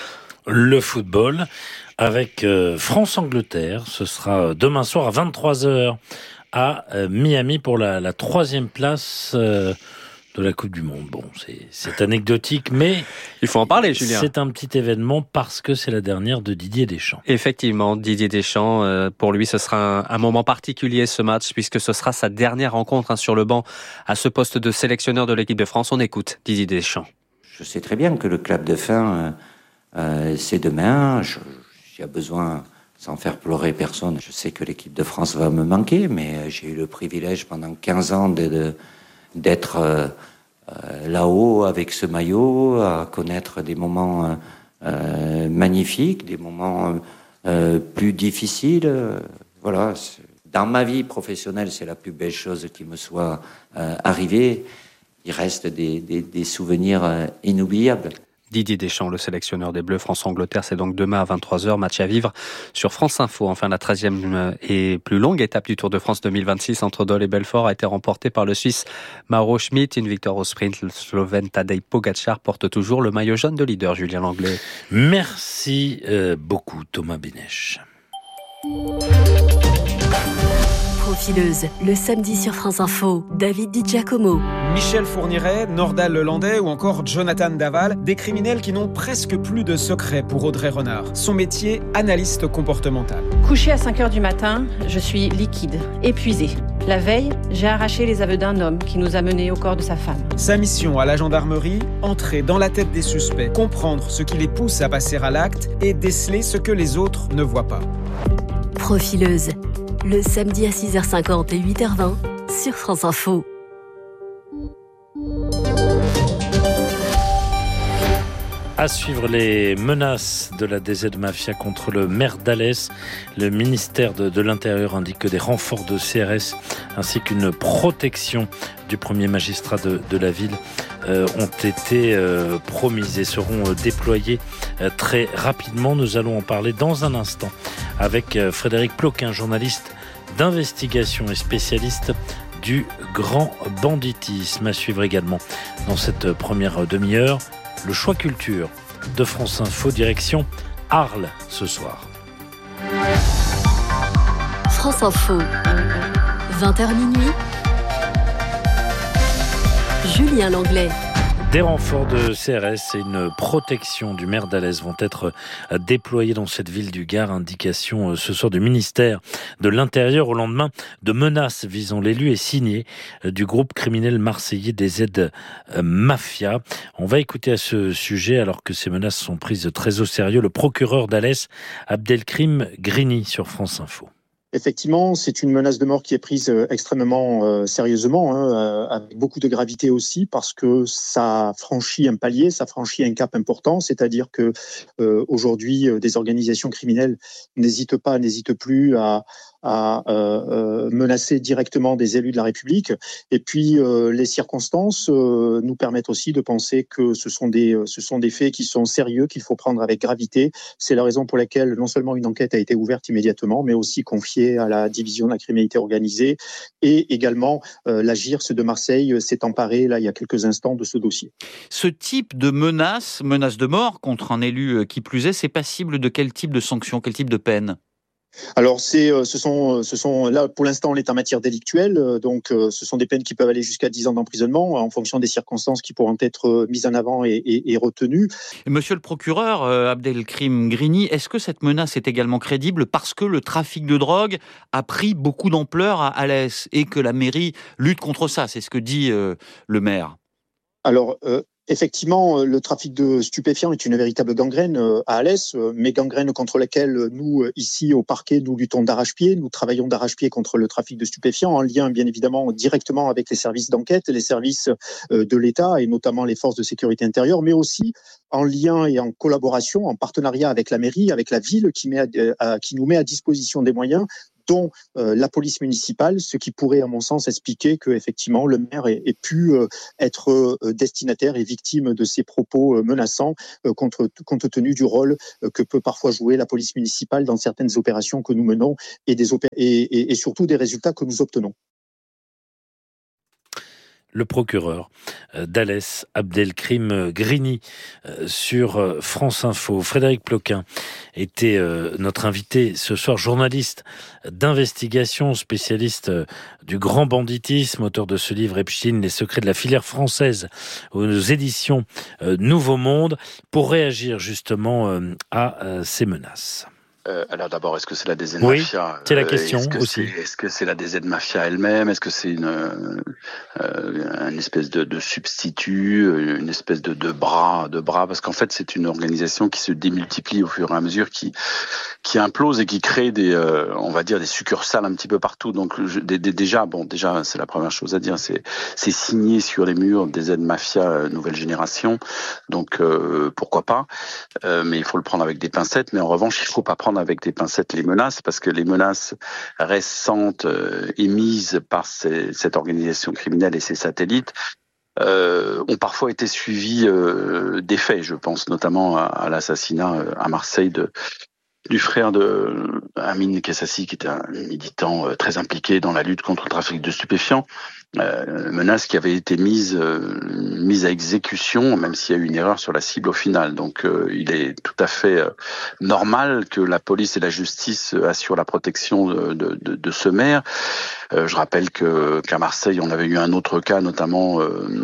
Le football avec France-Angleterre. Ce sera demain soir à 23h à Miami pour la troisième place de la Coupe du Monde. Bon, c'est anecdotique, mais il faut en parler, Julien. C'est un petit événement parce que c'est la dernière de Didier Deschamps. Effectivement, Didier Deschamps, pour lui, ce sera un moment particulier ce match, puisque ce sera sa dernière rencontre sur le banc à ce poste de sélectionneur de l'équipe de France. On écoute Didier Deschamps. Je sais très bien que le clap de fin, c'est demain. J'ai besoin, sans faire pleurer personne, je sais que l'équipe de France va me manquer, mais j'ai eu le privilège pendant 15 ans d'être là-haut avec ce maillot, à connaître des moments magnifiques, des moments plus difficiles. Voilà. Dans ma vie professionnelle, c'est la plus belle chose qui me soit arrivée. Il reste des souvenirs inoubliables. Didier Deschamps, le sélectionneur des Bleus, France-Angleterre, c'est donc demain à 23h, match à vivre sur France Info. Enfin, la 13e et plus longue étape du Tour de France 2026 entre Dole et Belfort a été remportée par le Suisse Mauro Schmid. Une victoire au sprint. Le Slovène Tadej Pogačar porte toujours le maillot jaune de leader, Julien Langlais. Merci beaucoup, Thomas Bénèche. Profileuse, le samedi sur France Info, David Di Giacomo. Michel Fourniret, Nordal Lelandais ou encore Jonathan Daval, des criminels qui n'ont presque plus de secret pour Audrey Renard. Son métier, analyste comportemental. Couché à 5h du matin, je suis liquide, épuisée. La veille, j'ai arraché les aveux d'un homme qui nous a menés au corps de sa femme. Sa mission à la gendarmerie, entrer dans la tête des suspects, comprendre ce qui les pousse à passer à l'acte et déceler ce que les autres ne voient pas. Profileuse, le samedi à 6h50 et 8h20 sur France Info. À suivre les menaces de la DZ Mafia contre le maire d'Alès. Le ministère de l'Intérieur indique que des renforts de CRS ainsi qu'une protection du premier magistrat de la ville ont été promises et seront déployés très rapidement. Nous allons en parler dans un instant avec Frédéric Ploquin, journaliste d'investigation et spécialiste du grand banditisme. À suivre également dans cette première demi-heure, le choix culture de France Info, direction Arles ce soir. France Info, 20h minuit, Julien Langlais. Des renforts de CRS et une protection du maire d'Alès vont être déployés dans cette ville du Gard. Indication ce soir du ministère de l'Intérieur au lendemain de menaces visant l'élu et signées du groupe criminel marseillais DZ Mafia. On va écouter à ce sujet, alors que ces menaces sont prises très au sérieux, le procureur d'Alès, Abdelkrim Grini, sur France Info. Effectivement, c'est une menace de mort qui est prise extrêmement sérieusement, avec beaucoup de gravité aussi, parce que ça franchit un palier, ça franchit un cap important. C'est-à-dire que aujourd'hui, des organisations criminelles n'hésitent plus à menacer directement des élus de la République. Et puis, les circonstances nous permettent aussi de penser que ce sont des faits qui sont sérieux, qu'il faut prendre avec gravité. C'est la raison pour laquelle non seulement une enquête a été ouverte immédiatement, mais aussi confiée à la division de la criminalité organisée. Et également, la GIRS de Marseille s'est emparée, là, il y a quelques instants, de ce dossier. Ce type de menace de mort contre un élu qui plus est, c'est passible de quel type de sanction, quel type de peine ? Alors ce sont là pour l'instant on est en matière délictuelle, donc ce sont des peines qui peuvent aller jusqu'à 10 ans d'emprisonnement en fonction des circonstances qui pourront être mises en avant et retenues. Monsieur le procureur Abdelkrim Grini, est-ce que cette menace est également crédible parce que le trafic de drogue a pris beaucoup d'ampleur à Alès et que la mairie lutte contre ça? C'est ce que dit le maire. Alors effectivement, le trafic de stupéfiants est une véritable gangrène à Alès, mais gangrène contre laquelle nous, ici au parquet, nous luttons d'arrache-pied. Nous travaillons d'arrache-pied contre le trafic de stupéfiants, en lien bien évidemment directement avec les services d'enquête, les services de l'État et notamment les forces de sécurité intérieure, mais aussi en lien et en collaboration, en partenariat avec la mairie, avec la ville qui nous met à disposition des moyens, dont la police municipale, ce qui pourrait, à mon sens, expliquer que effectivement le maire ait pu être destinataire et victime de ces propos menaçants, compte tenu du rôle que peut parfois jouer la police municipale dans certaines opérations que nous menons et surtout des résultats que nous obtenons. Le procureur d'Alès, Abdelkrim Grini, sur France Info. Frédéric Ploquin était notre invité ce soir, journaliste d'investigation, spécialiste du grand banditisme, auteur de ce livre Epstein, les secrets de la filière française, aux éditions Nouveau Monde, pour réagir justement à ces menaces. Alors d'abord, est-ce que c'est la DZ Oui, Mafia c'est la question aussi. Est-ce que c'est la DZ Mafia elle-même? Est-ce que c'est une espèce de substitut, une espèce de bras? Parce qu'en fait, c'est une organisation qui se démultiplie au fur et à mesure, qui implose et qui crée on va dire des succursales un petit peu partout. Donc déjà, c'est la première chose à dire. C'est signé sur les murs DZ Mafia nouvelle génération. Donc pourquoi pas? Mais il faut le prendre avec des pincettes. Mais en revanche, il faut pas prendre avec des pincettes les menaces, parce que les menaces récentes émises par cette organisation criminelle et ses satellites ont parfois été suivies des faits. Je pense notamment à l'assassinat à Marseille du frère de Amin Kessassi, qui était un militant très impliqué dans la lutte contre le trafic de stupéfiants. Menace qui avait été mise à exécution, même s'il y a eu une erreur sur la cible au final. Donc il est tout à fait normal que la police et la justice assurent la protection de ce maire. Je rappelle qu'à Marseille, on avait eu un autre cas, notamment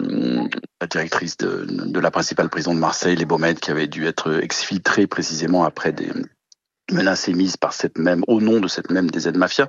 la directrice de la principale prison de Marseille, les Baumettes, qui avait dû être exfiltrée précisément après des menaces émises au nom de cette même DZ Mafia.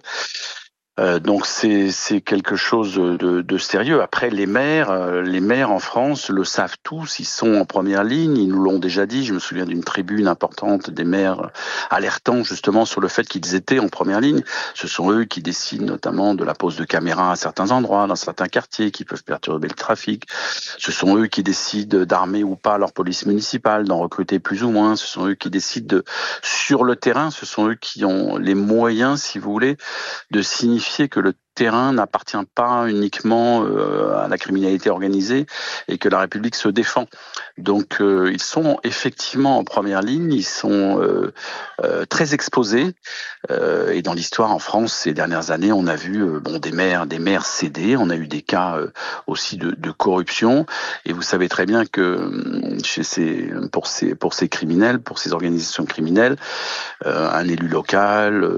Donc c'est quelque chose de sérieux. Après, les maires en France le savent tous, ils sont en première ligne, ils nous l'ont déjà dit. Je me souviens d'une tribune importante des maires alertant justement sur le fait qu'ils étaient en première ligne. Ce sont eux qui décident notamment de la pose de caméras à certains endroits, dans certains quartiers qui peuvent perturber le trafic. Ce sont eux qui décident d'armer ou pas leur police municipale, d'en recruter plus ou moins. Ce sont eux qui décident sur le terrain, ce sont eux qui ont les moyens, si vous voulez, de signifier que le terrain n'appartient pas uniquement à la criminalité organisée et que la République se défend. Donc ils sont effectivement en première ligne, ils sont très exposés. Et dans l'histoire en France ces dernières années, on a vu des maires céder, on a eu des cas aussi de corruption. Et vous savez très bien que pour ces criminels, pour ces organisations criminelles, un élu local,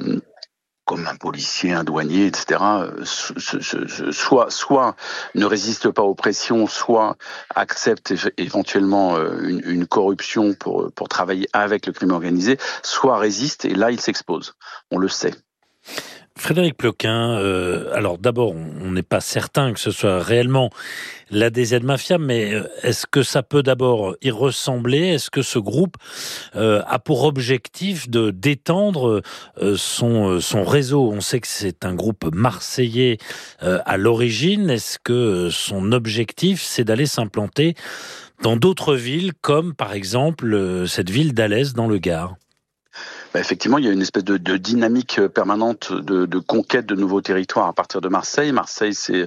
comme un policier, un douanier, etc., soit ne résiste pas aux pressions, soit accepte éventuellement une corruption pour travailler avec le crime organisé, soit résiste, et là, il s'expose. On le sait. Frédéric Ploquin, alors d'abord, on n'est pas certain que ce soit réellement la DZ Mafia, mais est-ce que ça peut d'abord y ressembler ? Est-ce que ce groupe a pour objectif de d'étendre son réseau ? On sait que c'est un groupe marseillais à l'origine. Est-ce que son objectif, c'est d'aller s'implanter dans d'autres villes, comme par exemple cette ville d'Alès dans le Gard ? Effectivement, il y a une espèce de dynamique permanente de conquête de nouveaux territoires à partir de Marseille. Marseille, c'est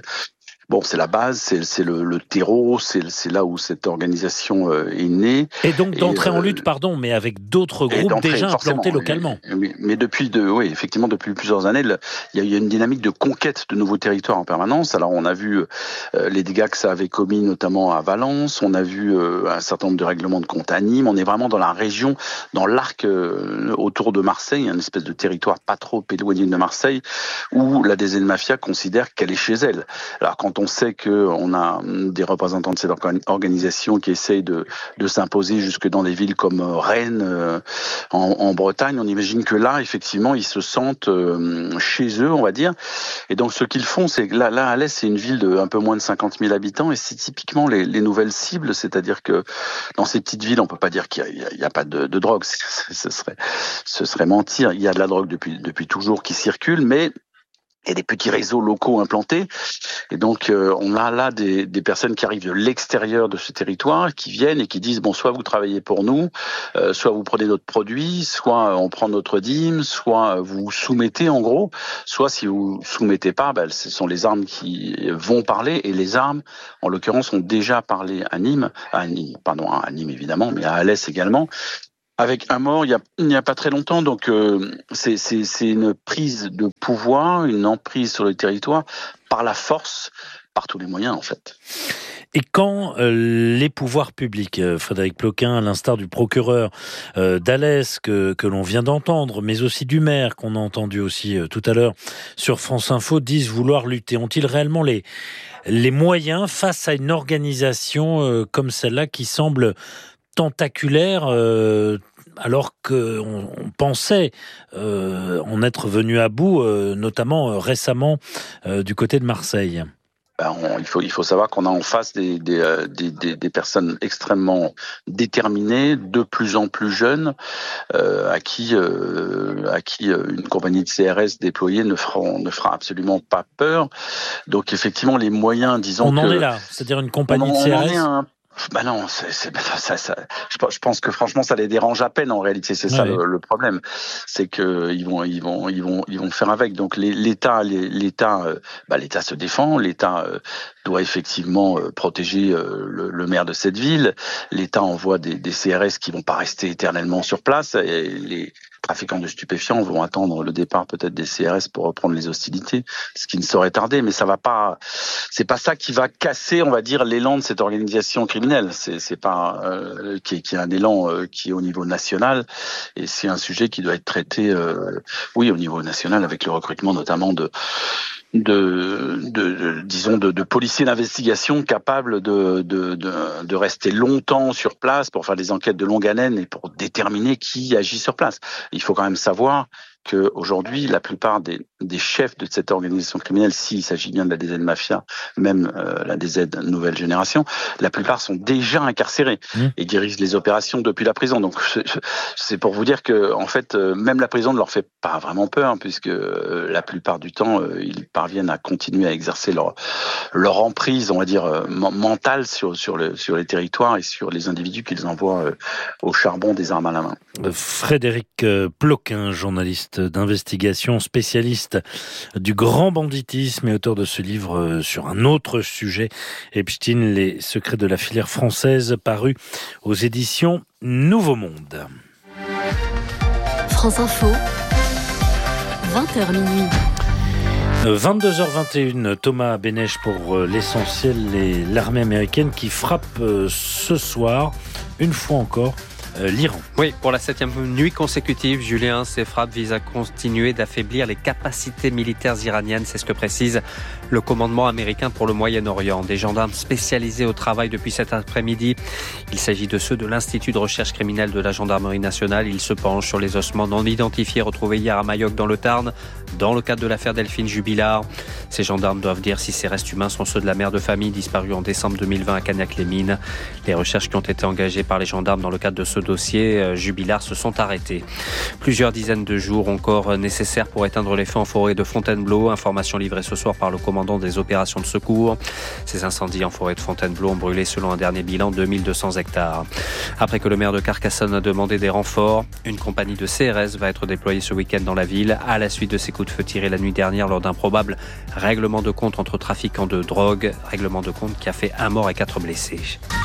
la base, c'est le terreau, c'est là où cette organisation est née. Et donc d'entrer en lutte, mais avec d'autres groupes déjà implantés localement. Mais depuis plusieurs années, il y a une dynamique de conquête de nouveaux territoires en permanence. Alors on a vu les dégâts que ça avait commis, notamment à Valence. On a vu un certain nombre de règlements de compte à Nîmes. On est vraiment dans la région, dans l'arc autour de Marseille, une espèce de territoire pas trop éloigné de Marseille, où la DZ Mafia considère qu'elle est chez elle. Alors quand on sait qu'on a des représentants de cette organisation qui essayent de s'imposer jusque dans des villes comme Rennes, en Bretagne, on imagine que là, effectivement, ils se sentent chez eux, on va dire. Et donc, ce qu'ils font, c'est que là, Alès, c'est une ville de un peu moins de 50 000 habitants, et c'est typiquement les nouvelles cibles, c'est-à-dire que dans ces petites villes, on peut pas dire qu'il y a pas de drogue, ce serait mentir. Il y a de la drogue depuis toujours qui circule, mais il y a des petits réseaux locaux implantés, et donc on a là des personnes qui arrivent de l'extérieur de ce territoire, qui viennent et qui disent soit vous travaillez pour nous, soit vous prenez notre produit, soit on prend notre dîme, soit vous soumettez en gros, soit si vous soumettez pas, ce sont les armes qui vont parler, et les armes, en l'occurrence, ont déjà parlé à Nîmes évidemment, mais à Alès également. Avec un mort il n'y a pas très longtemps, donc c'est une prise de pouvoir, une emprise sur le territoire par la force, par tous les moyens en fait. Et quand les pouvoirs publics, Frédéric Ploquin, à l'instar du procureur d'Alès que l'on vient d'entendre, mais aussi du maire qu'on a entendu aussi tout à l'heure sur France Info, disent vouloir lutter, ont-ils réellement les moyens face à une organisation comme celle-là qui semble tentaculaire, alors qu'on pensait en être venu à bout, notamment récemment du côté de Marseille? Il faut savoir qu'on a en face des personnes extrêmement déterminées, de plus en plus jeunes, à qui une compagnie de CRS déployée ne fera absolument pas peur. Donc effectivement, les moyens, disons on en est là, c'est-à-dire une compagnie de CRS. Non, je pense que franchement ça les dérange à peine en réalité, c'est ça le problème, c'est que ils vont faire avec. Donc l'État se défend, l'État doit effectivement protéger le maire de cette ville. L'État envoie des CRS qui vont pas rester éternellement sur place, et les trafiquants de stupéfiants vont attendre le départ peut-être des CRS pour reprendre les hostilités, ce qui ne saurait tarder, mais ça va pas, c'est pas ça qui va casser, on va dire, l'élan de cette organisation criminelle. C'est pas qui est un élan qui est au niveau national, et c'est un sujet qui doit être traité au niveau national, avec le recrutement notamment de policiers d'investigation capables de rester longtemps sur place pour faire des enquêtes de longue haleine et pour déterminer qui agit sur place. Il faut quand même savoir qu'aujourd'hui, la plupart des chefs de cette organisation criminelle, s'il s'agit bien de la DZ Mafia, même la DZ Nouvelle Génération, la plupart sont déjà incarcérés et dirigent les opérations depuis la prison. Donc c'est pour vous dire que en fait, même la prison ne leur fait pas vraiment peur, puisque la plupart du temps, ils parviennent à continuer à exercer leur emprise, on va dire, mentale sur les territoires et sur les individus qu'ils envoient au charbon des armes à la main. Frédéric Ploquin, journaliste d'investigation, spécialiste du grand banditisme et auteur de ce livre sur un autre sujet, Epstein, les secrets de la filière française, paru aux éditions Nouveau Monde. France Info, 20h minuit. 22h21, Thomas Bénèche pour l'essentiel, l'armée américaine qui frappe ce soir, une fois encore, l'Iran. Oui, pour la 7e nuit consécutive, Julien, ces frappes visent à continuer d'affaiblir les capacités militaires iraniennes. C'est ce que précise le commandement américain pour le Moyen-Orient. Des gendarmes spécialisés au travail depuis cet après-midi. Il s'agit de ceux de l'Institut de recherche criminelle de la Gendarmerie nationale. Ils se penchent sur les ossements non identifiés retrouvés hier à Mayotte dans le Tarn, dans le cadre de l'affaire Delphine Jubilard. Ces gendarmes doivent dire si ces restes humains sont ceux de la mère de famille disparue en décembre 2020 à Cagnac-les-Mines. Les recherches qui ont été engagées par les gendarmes dans le cadre de ce dossier, Jubilard, se sont arrêtées. Plusieurs dizaines de jours encore nécessaires pour éteindre les feux en forêt de Fontainebleau. Information livrée ce soir par le commandant des opérations de secours. Ces incendies en forêt de Fontainebleau ont brûlé, selon un dernier bilan, 2200 hectares. Après que le maire de Carcassonne a demandé des renforts, une compagnie de CRS va être déployée ce week-end dans la ville à la suite de ces coups de feu tirés la nuit dernière lors d'un probable règlement de compte entre trafiquants de drogue. Règlement de compte qui a fait 1 mort et 4 blessés.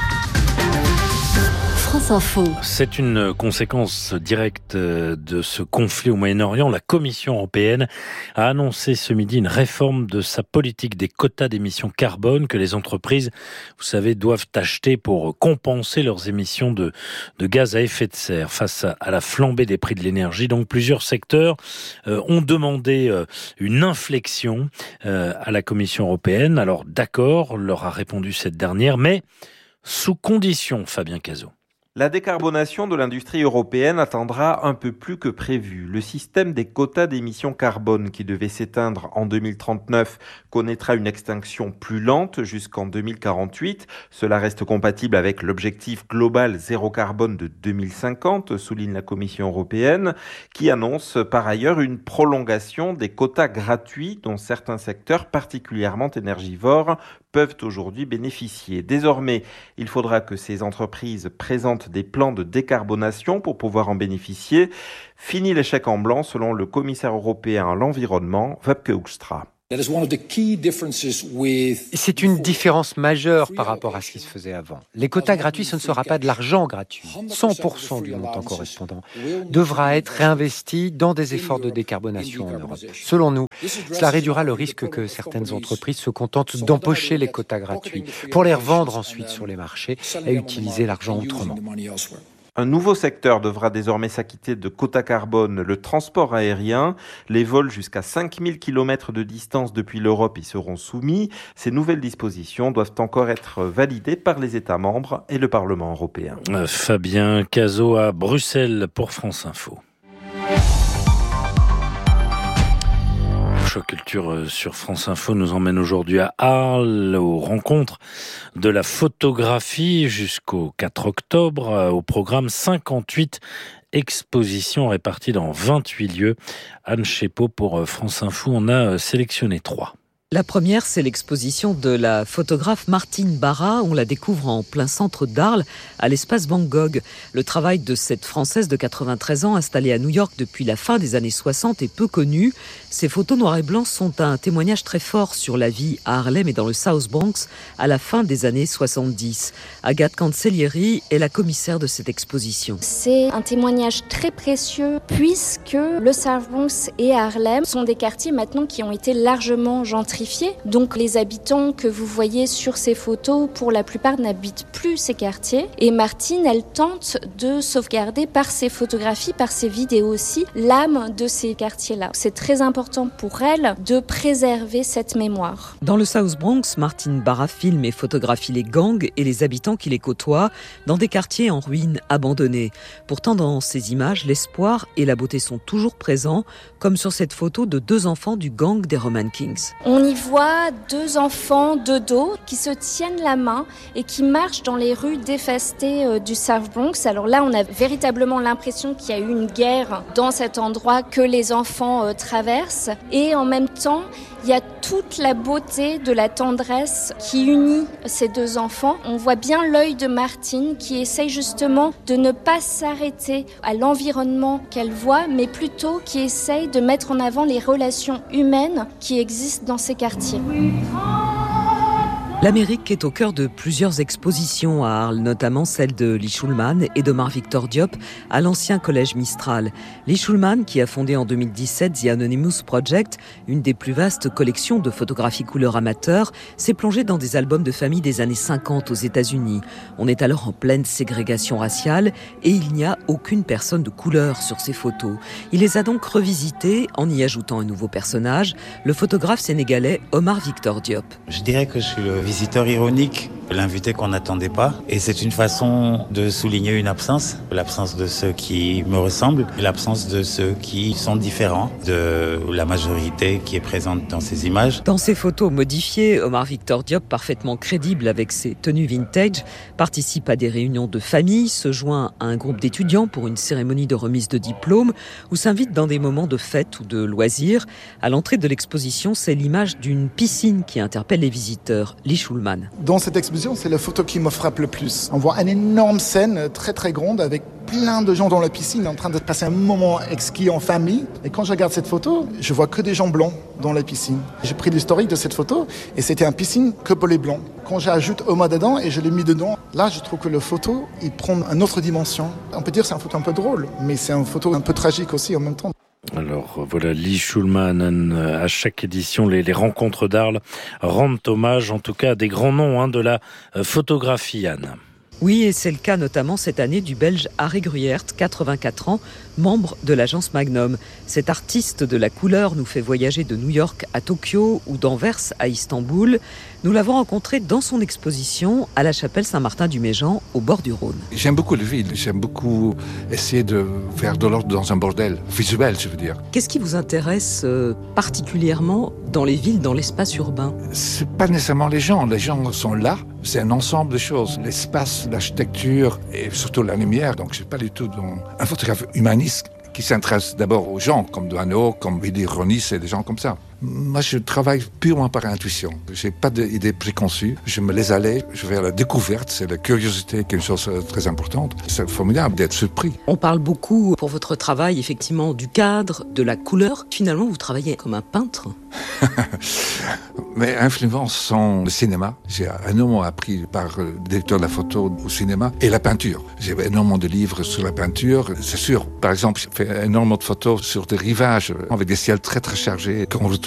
France Info. C'est une conséquence directe de ce conflit au Moyen-Orient. La Commission européenne a annoncé ce midi une réforme de sa politique des quotas d'émissions carbone que les entreprises, vous savez, doivent acheter pour compenser leurs émissions de gaz à effet de serre. Face à la flambée des prix de l'énergie, donc plusieurs secteurs ont demandé une inflexion à la Commission européenne. Alors d'accord, leur a répondu cette dernière, mais sous condition, Fabien Cazot. La décarbonation de l'industrie européenne attendra un peu plus que prévu. Le système des quotas d'émissions carbone qui devait s'éteindre en 2039 connaîtra une extinction plus lente jusqu'en 2048. Cela reste compatible avec l'objectif global zéro carbone de 2050, souligne la Commission européenne, qui annonce par ailleurs une prolongation des quotas gratuits dont certains secteurs particulièrement énergivores peuvent aujourd'hui bénéficier. Désormais, il faudra que ces entreprises présentent des plans de décarbonation pour pouvoir en bénéficier. Fini l'échec en blanc, selon le commissaire européen à l'environnement, Wopke Hoekstra. C'est une différence majeure par rapport à ce qui se faisait avant. Les quotas gratuits, ce ne sera pas de l'argent gratuit. 100% du montant correspondant devra être réinvesti dans des efforts de décarbonation en Europe. Selon nous, cela réduira le risque que certaines entreprises se contentent d'empocher les quotas gratuits pour les revendre ensuite sur les marchés et utiliser l'argent autrement. Un nouveau secteur devra désormais s'acquitter de quotas carbone, le transport aérien. Les vols jusqu'à 5000 km de distance depuis l'Europe y seront soumis. Ces nouvelles dispositions doivent encore être validées par les États membres et le Parlement européen. Fabien Cazot à Bruxelles pour France Info. Choc Culture sur France Info nous emmène aujourd'hui à Arles, aux rencontres de la photographie jusqu'au 4 octobre, au programme 58 expositions réparties dans 28 lieux. Anne Chépeau pour France Info, on a sélectionné 3. La première, c'est l'exposition de la photographe Martine Barra. On la découvre en plein centre d'Arles, à l'espace Van Gogh. Le travail de cette Française de 93 ans, installée à New York depuis la fin des années 60, est peu connu. Ces photos noir et blanc sont un témoignage très fort sur la vie à Harlem et dans le South Bronx à la fin des années 70. Agathe Cancellieri est la commissaire de cette exposition. C'est un témoignage très précieux puisque le South Bronx et Harlem sont des quartiers maintenant qui ont été largement gentrifiés. Donc les habitants que vous voyez sur ces photos, pour la plupart, n'habitent plus ces quartiers. Et Martine, elle tente de sauvegarder par ses photographies, par ses vidéos aussi, l'âme de ces quartiers-là. C'est très important pour elle de préserver cette mémoire. Dans le South Bronx, Martine Barra filme et photographie les gangs et les habitants qui les côtoient dans des quartiers en ruine, abandonnés. Pourtant, dans ces images, l'espoir et la beauté sont toujours présents, comme sur cette photo de 2 enfants du gang des Roman Kings. On y voit 2 enfants de dos qui se tiennent la main et qui marchent dans les rues dévastées du South Bronx. Alors là, on a véritablement l'impression qu'il y a eu une guerre dans cet endroit que les enfants traversent. Et en même temps, il y a toute la beauté de la tendresse qui unit ces 2 enfants. On voit bien l'œil de Martine qui essaye justement de ne pas s'arrêter à l'environnement qu'elle voit, mais plutôt qui essaye de mettre en avant les relations humaines qui existent dans ces quartiers. L'Amérique est au cœur de plusieurs expositions à Arles, notamment celle de Lee Shulman et d'Omar Victor Diop à l'ancien collège Mistral. Lee Shulman, qui a fondé en 2017 The Anonymous Project, une des plus vastes collections de photographies couleur amateur, s'est plongé dans des albums de famille des années 50 aux États-Unis. On est alors en pleine ségrégation raciale et il n'y a aucune personne de couleur sur ces photos. Il les a donc revisitées en y ajoutant un nouveau personnage, le photographe sénégalais Omar Victor Diop. Je dirais que je suis le visiteur ironique, l'invité qu'on n'attendait pas. Et c'est une façon de souligner une absence. L'absence de ceux qui me ressemblent, l'absence de ceux qui sont différents de la majorité qui est présente dans ces images. Dans ces photos modifiées, Omar Victor Diop, parfaitement crédible avec ses tenues vintage, participe à des réunions de famille, se joint à un groupe d'étudiants pour une cérémonie de remise de diplôme ou s'invite dans des moments de fête ou de loisirs. À l'entrée de l'exposition, c'est l'image d'une piscine qui interpelle les visiteurs. Lee Shulman. Dans cette exposition, c'est la photo qui me frappe le plus. On voit une énorme scène très très grande avec plein de gens dans la piscine en train de passer un moment exquis en famille. Et quand je regarde cette photo, je vois que des gens blancs dans la piscine. J'ai pris l'historique de cette photo et c'était une piscine que pour les blancs. Quand j'ajoute Oma dedans et je l'ai mis dedans, là je trouve que la photo, il prend une autre dimension. On peut dire que c'est une photo un peu drôle, mais c'est une photo un peu tragique aussi en même temps. Alors voilà, Lee Shulman, à chaque édition, les rencontres d'Arles rendent hommage en tout cas à des grands noms de la photographie, Anne. Oui, et c'est le cas notamment cette année du Belge Harry Gruyert, 84 ans, membre de l'agence Magnum. Cet artiste de la couleur nous fait voyager de New York à Tokyo ou d'Anvers à Istanbul. Nous l'avons rencontré dans son exposition à la chapelle Saint-Martin-du-Méjean, au bord du Rhône. J'aime beaucoup la ville, j'aime beaucoup essayer de faire de l'ordre dans un bordel, visuel je veux dire. Qu'est-ce qui vous intéresse particulièrement dans les villes, dans l'espace urbain ? C'est pas nécessairement les gens sont là, c'est un ensemble de choses. L'espace, l'architecture et surtout la lumière, donc je suis pas du tout un photographe humaniste qui s'intéresse d'abord aux gens, comme Doisneau, comme Willy Ronis et des gens comme ça. Moi, je travaille purement par intuition. Je n'ai pas d'idées préconçues. Je me laisse aller. Je vais à la découverte. C'est la curiosité qui est une chose très importante. C'est formidable d'être surpris. On parle beaucoup, pour votre travail, effectivement, du cadre, de la couleur. Finalement, vous travaillez comme un peintre. Mes influences sont le cinéma. J'ai énormément appris par le directeur de la photo au cinéma et la peinture. J'ai énormément de livres sur la peinture. C'est sûr, par exemple, j'ai fait énormément de photos sur des rivages avec des ciels très très chargés qu'on retrouve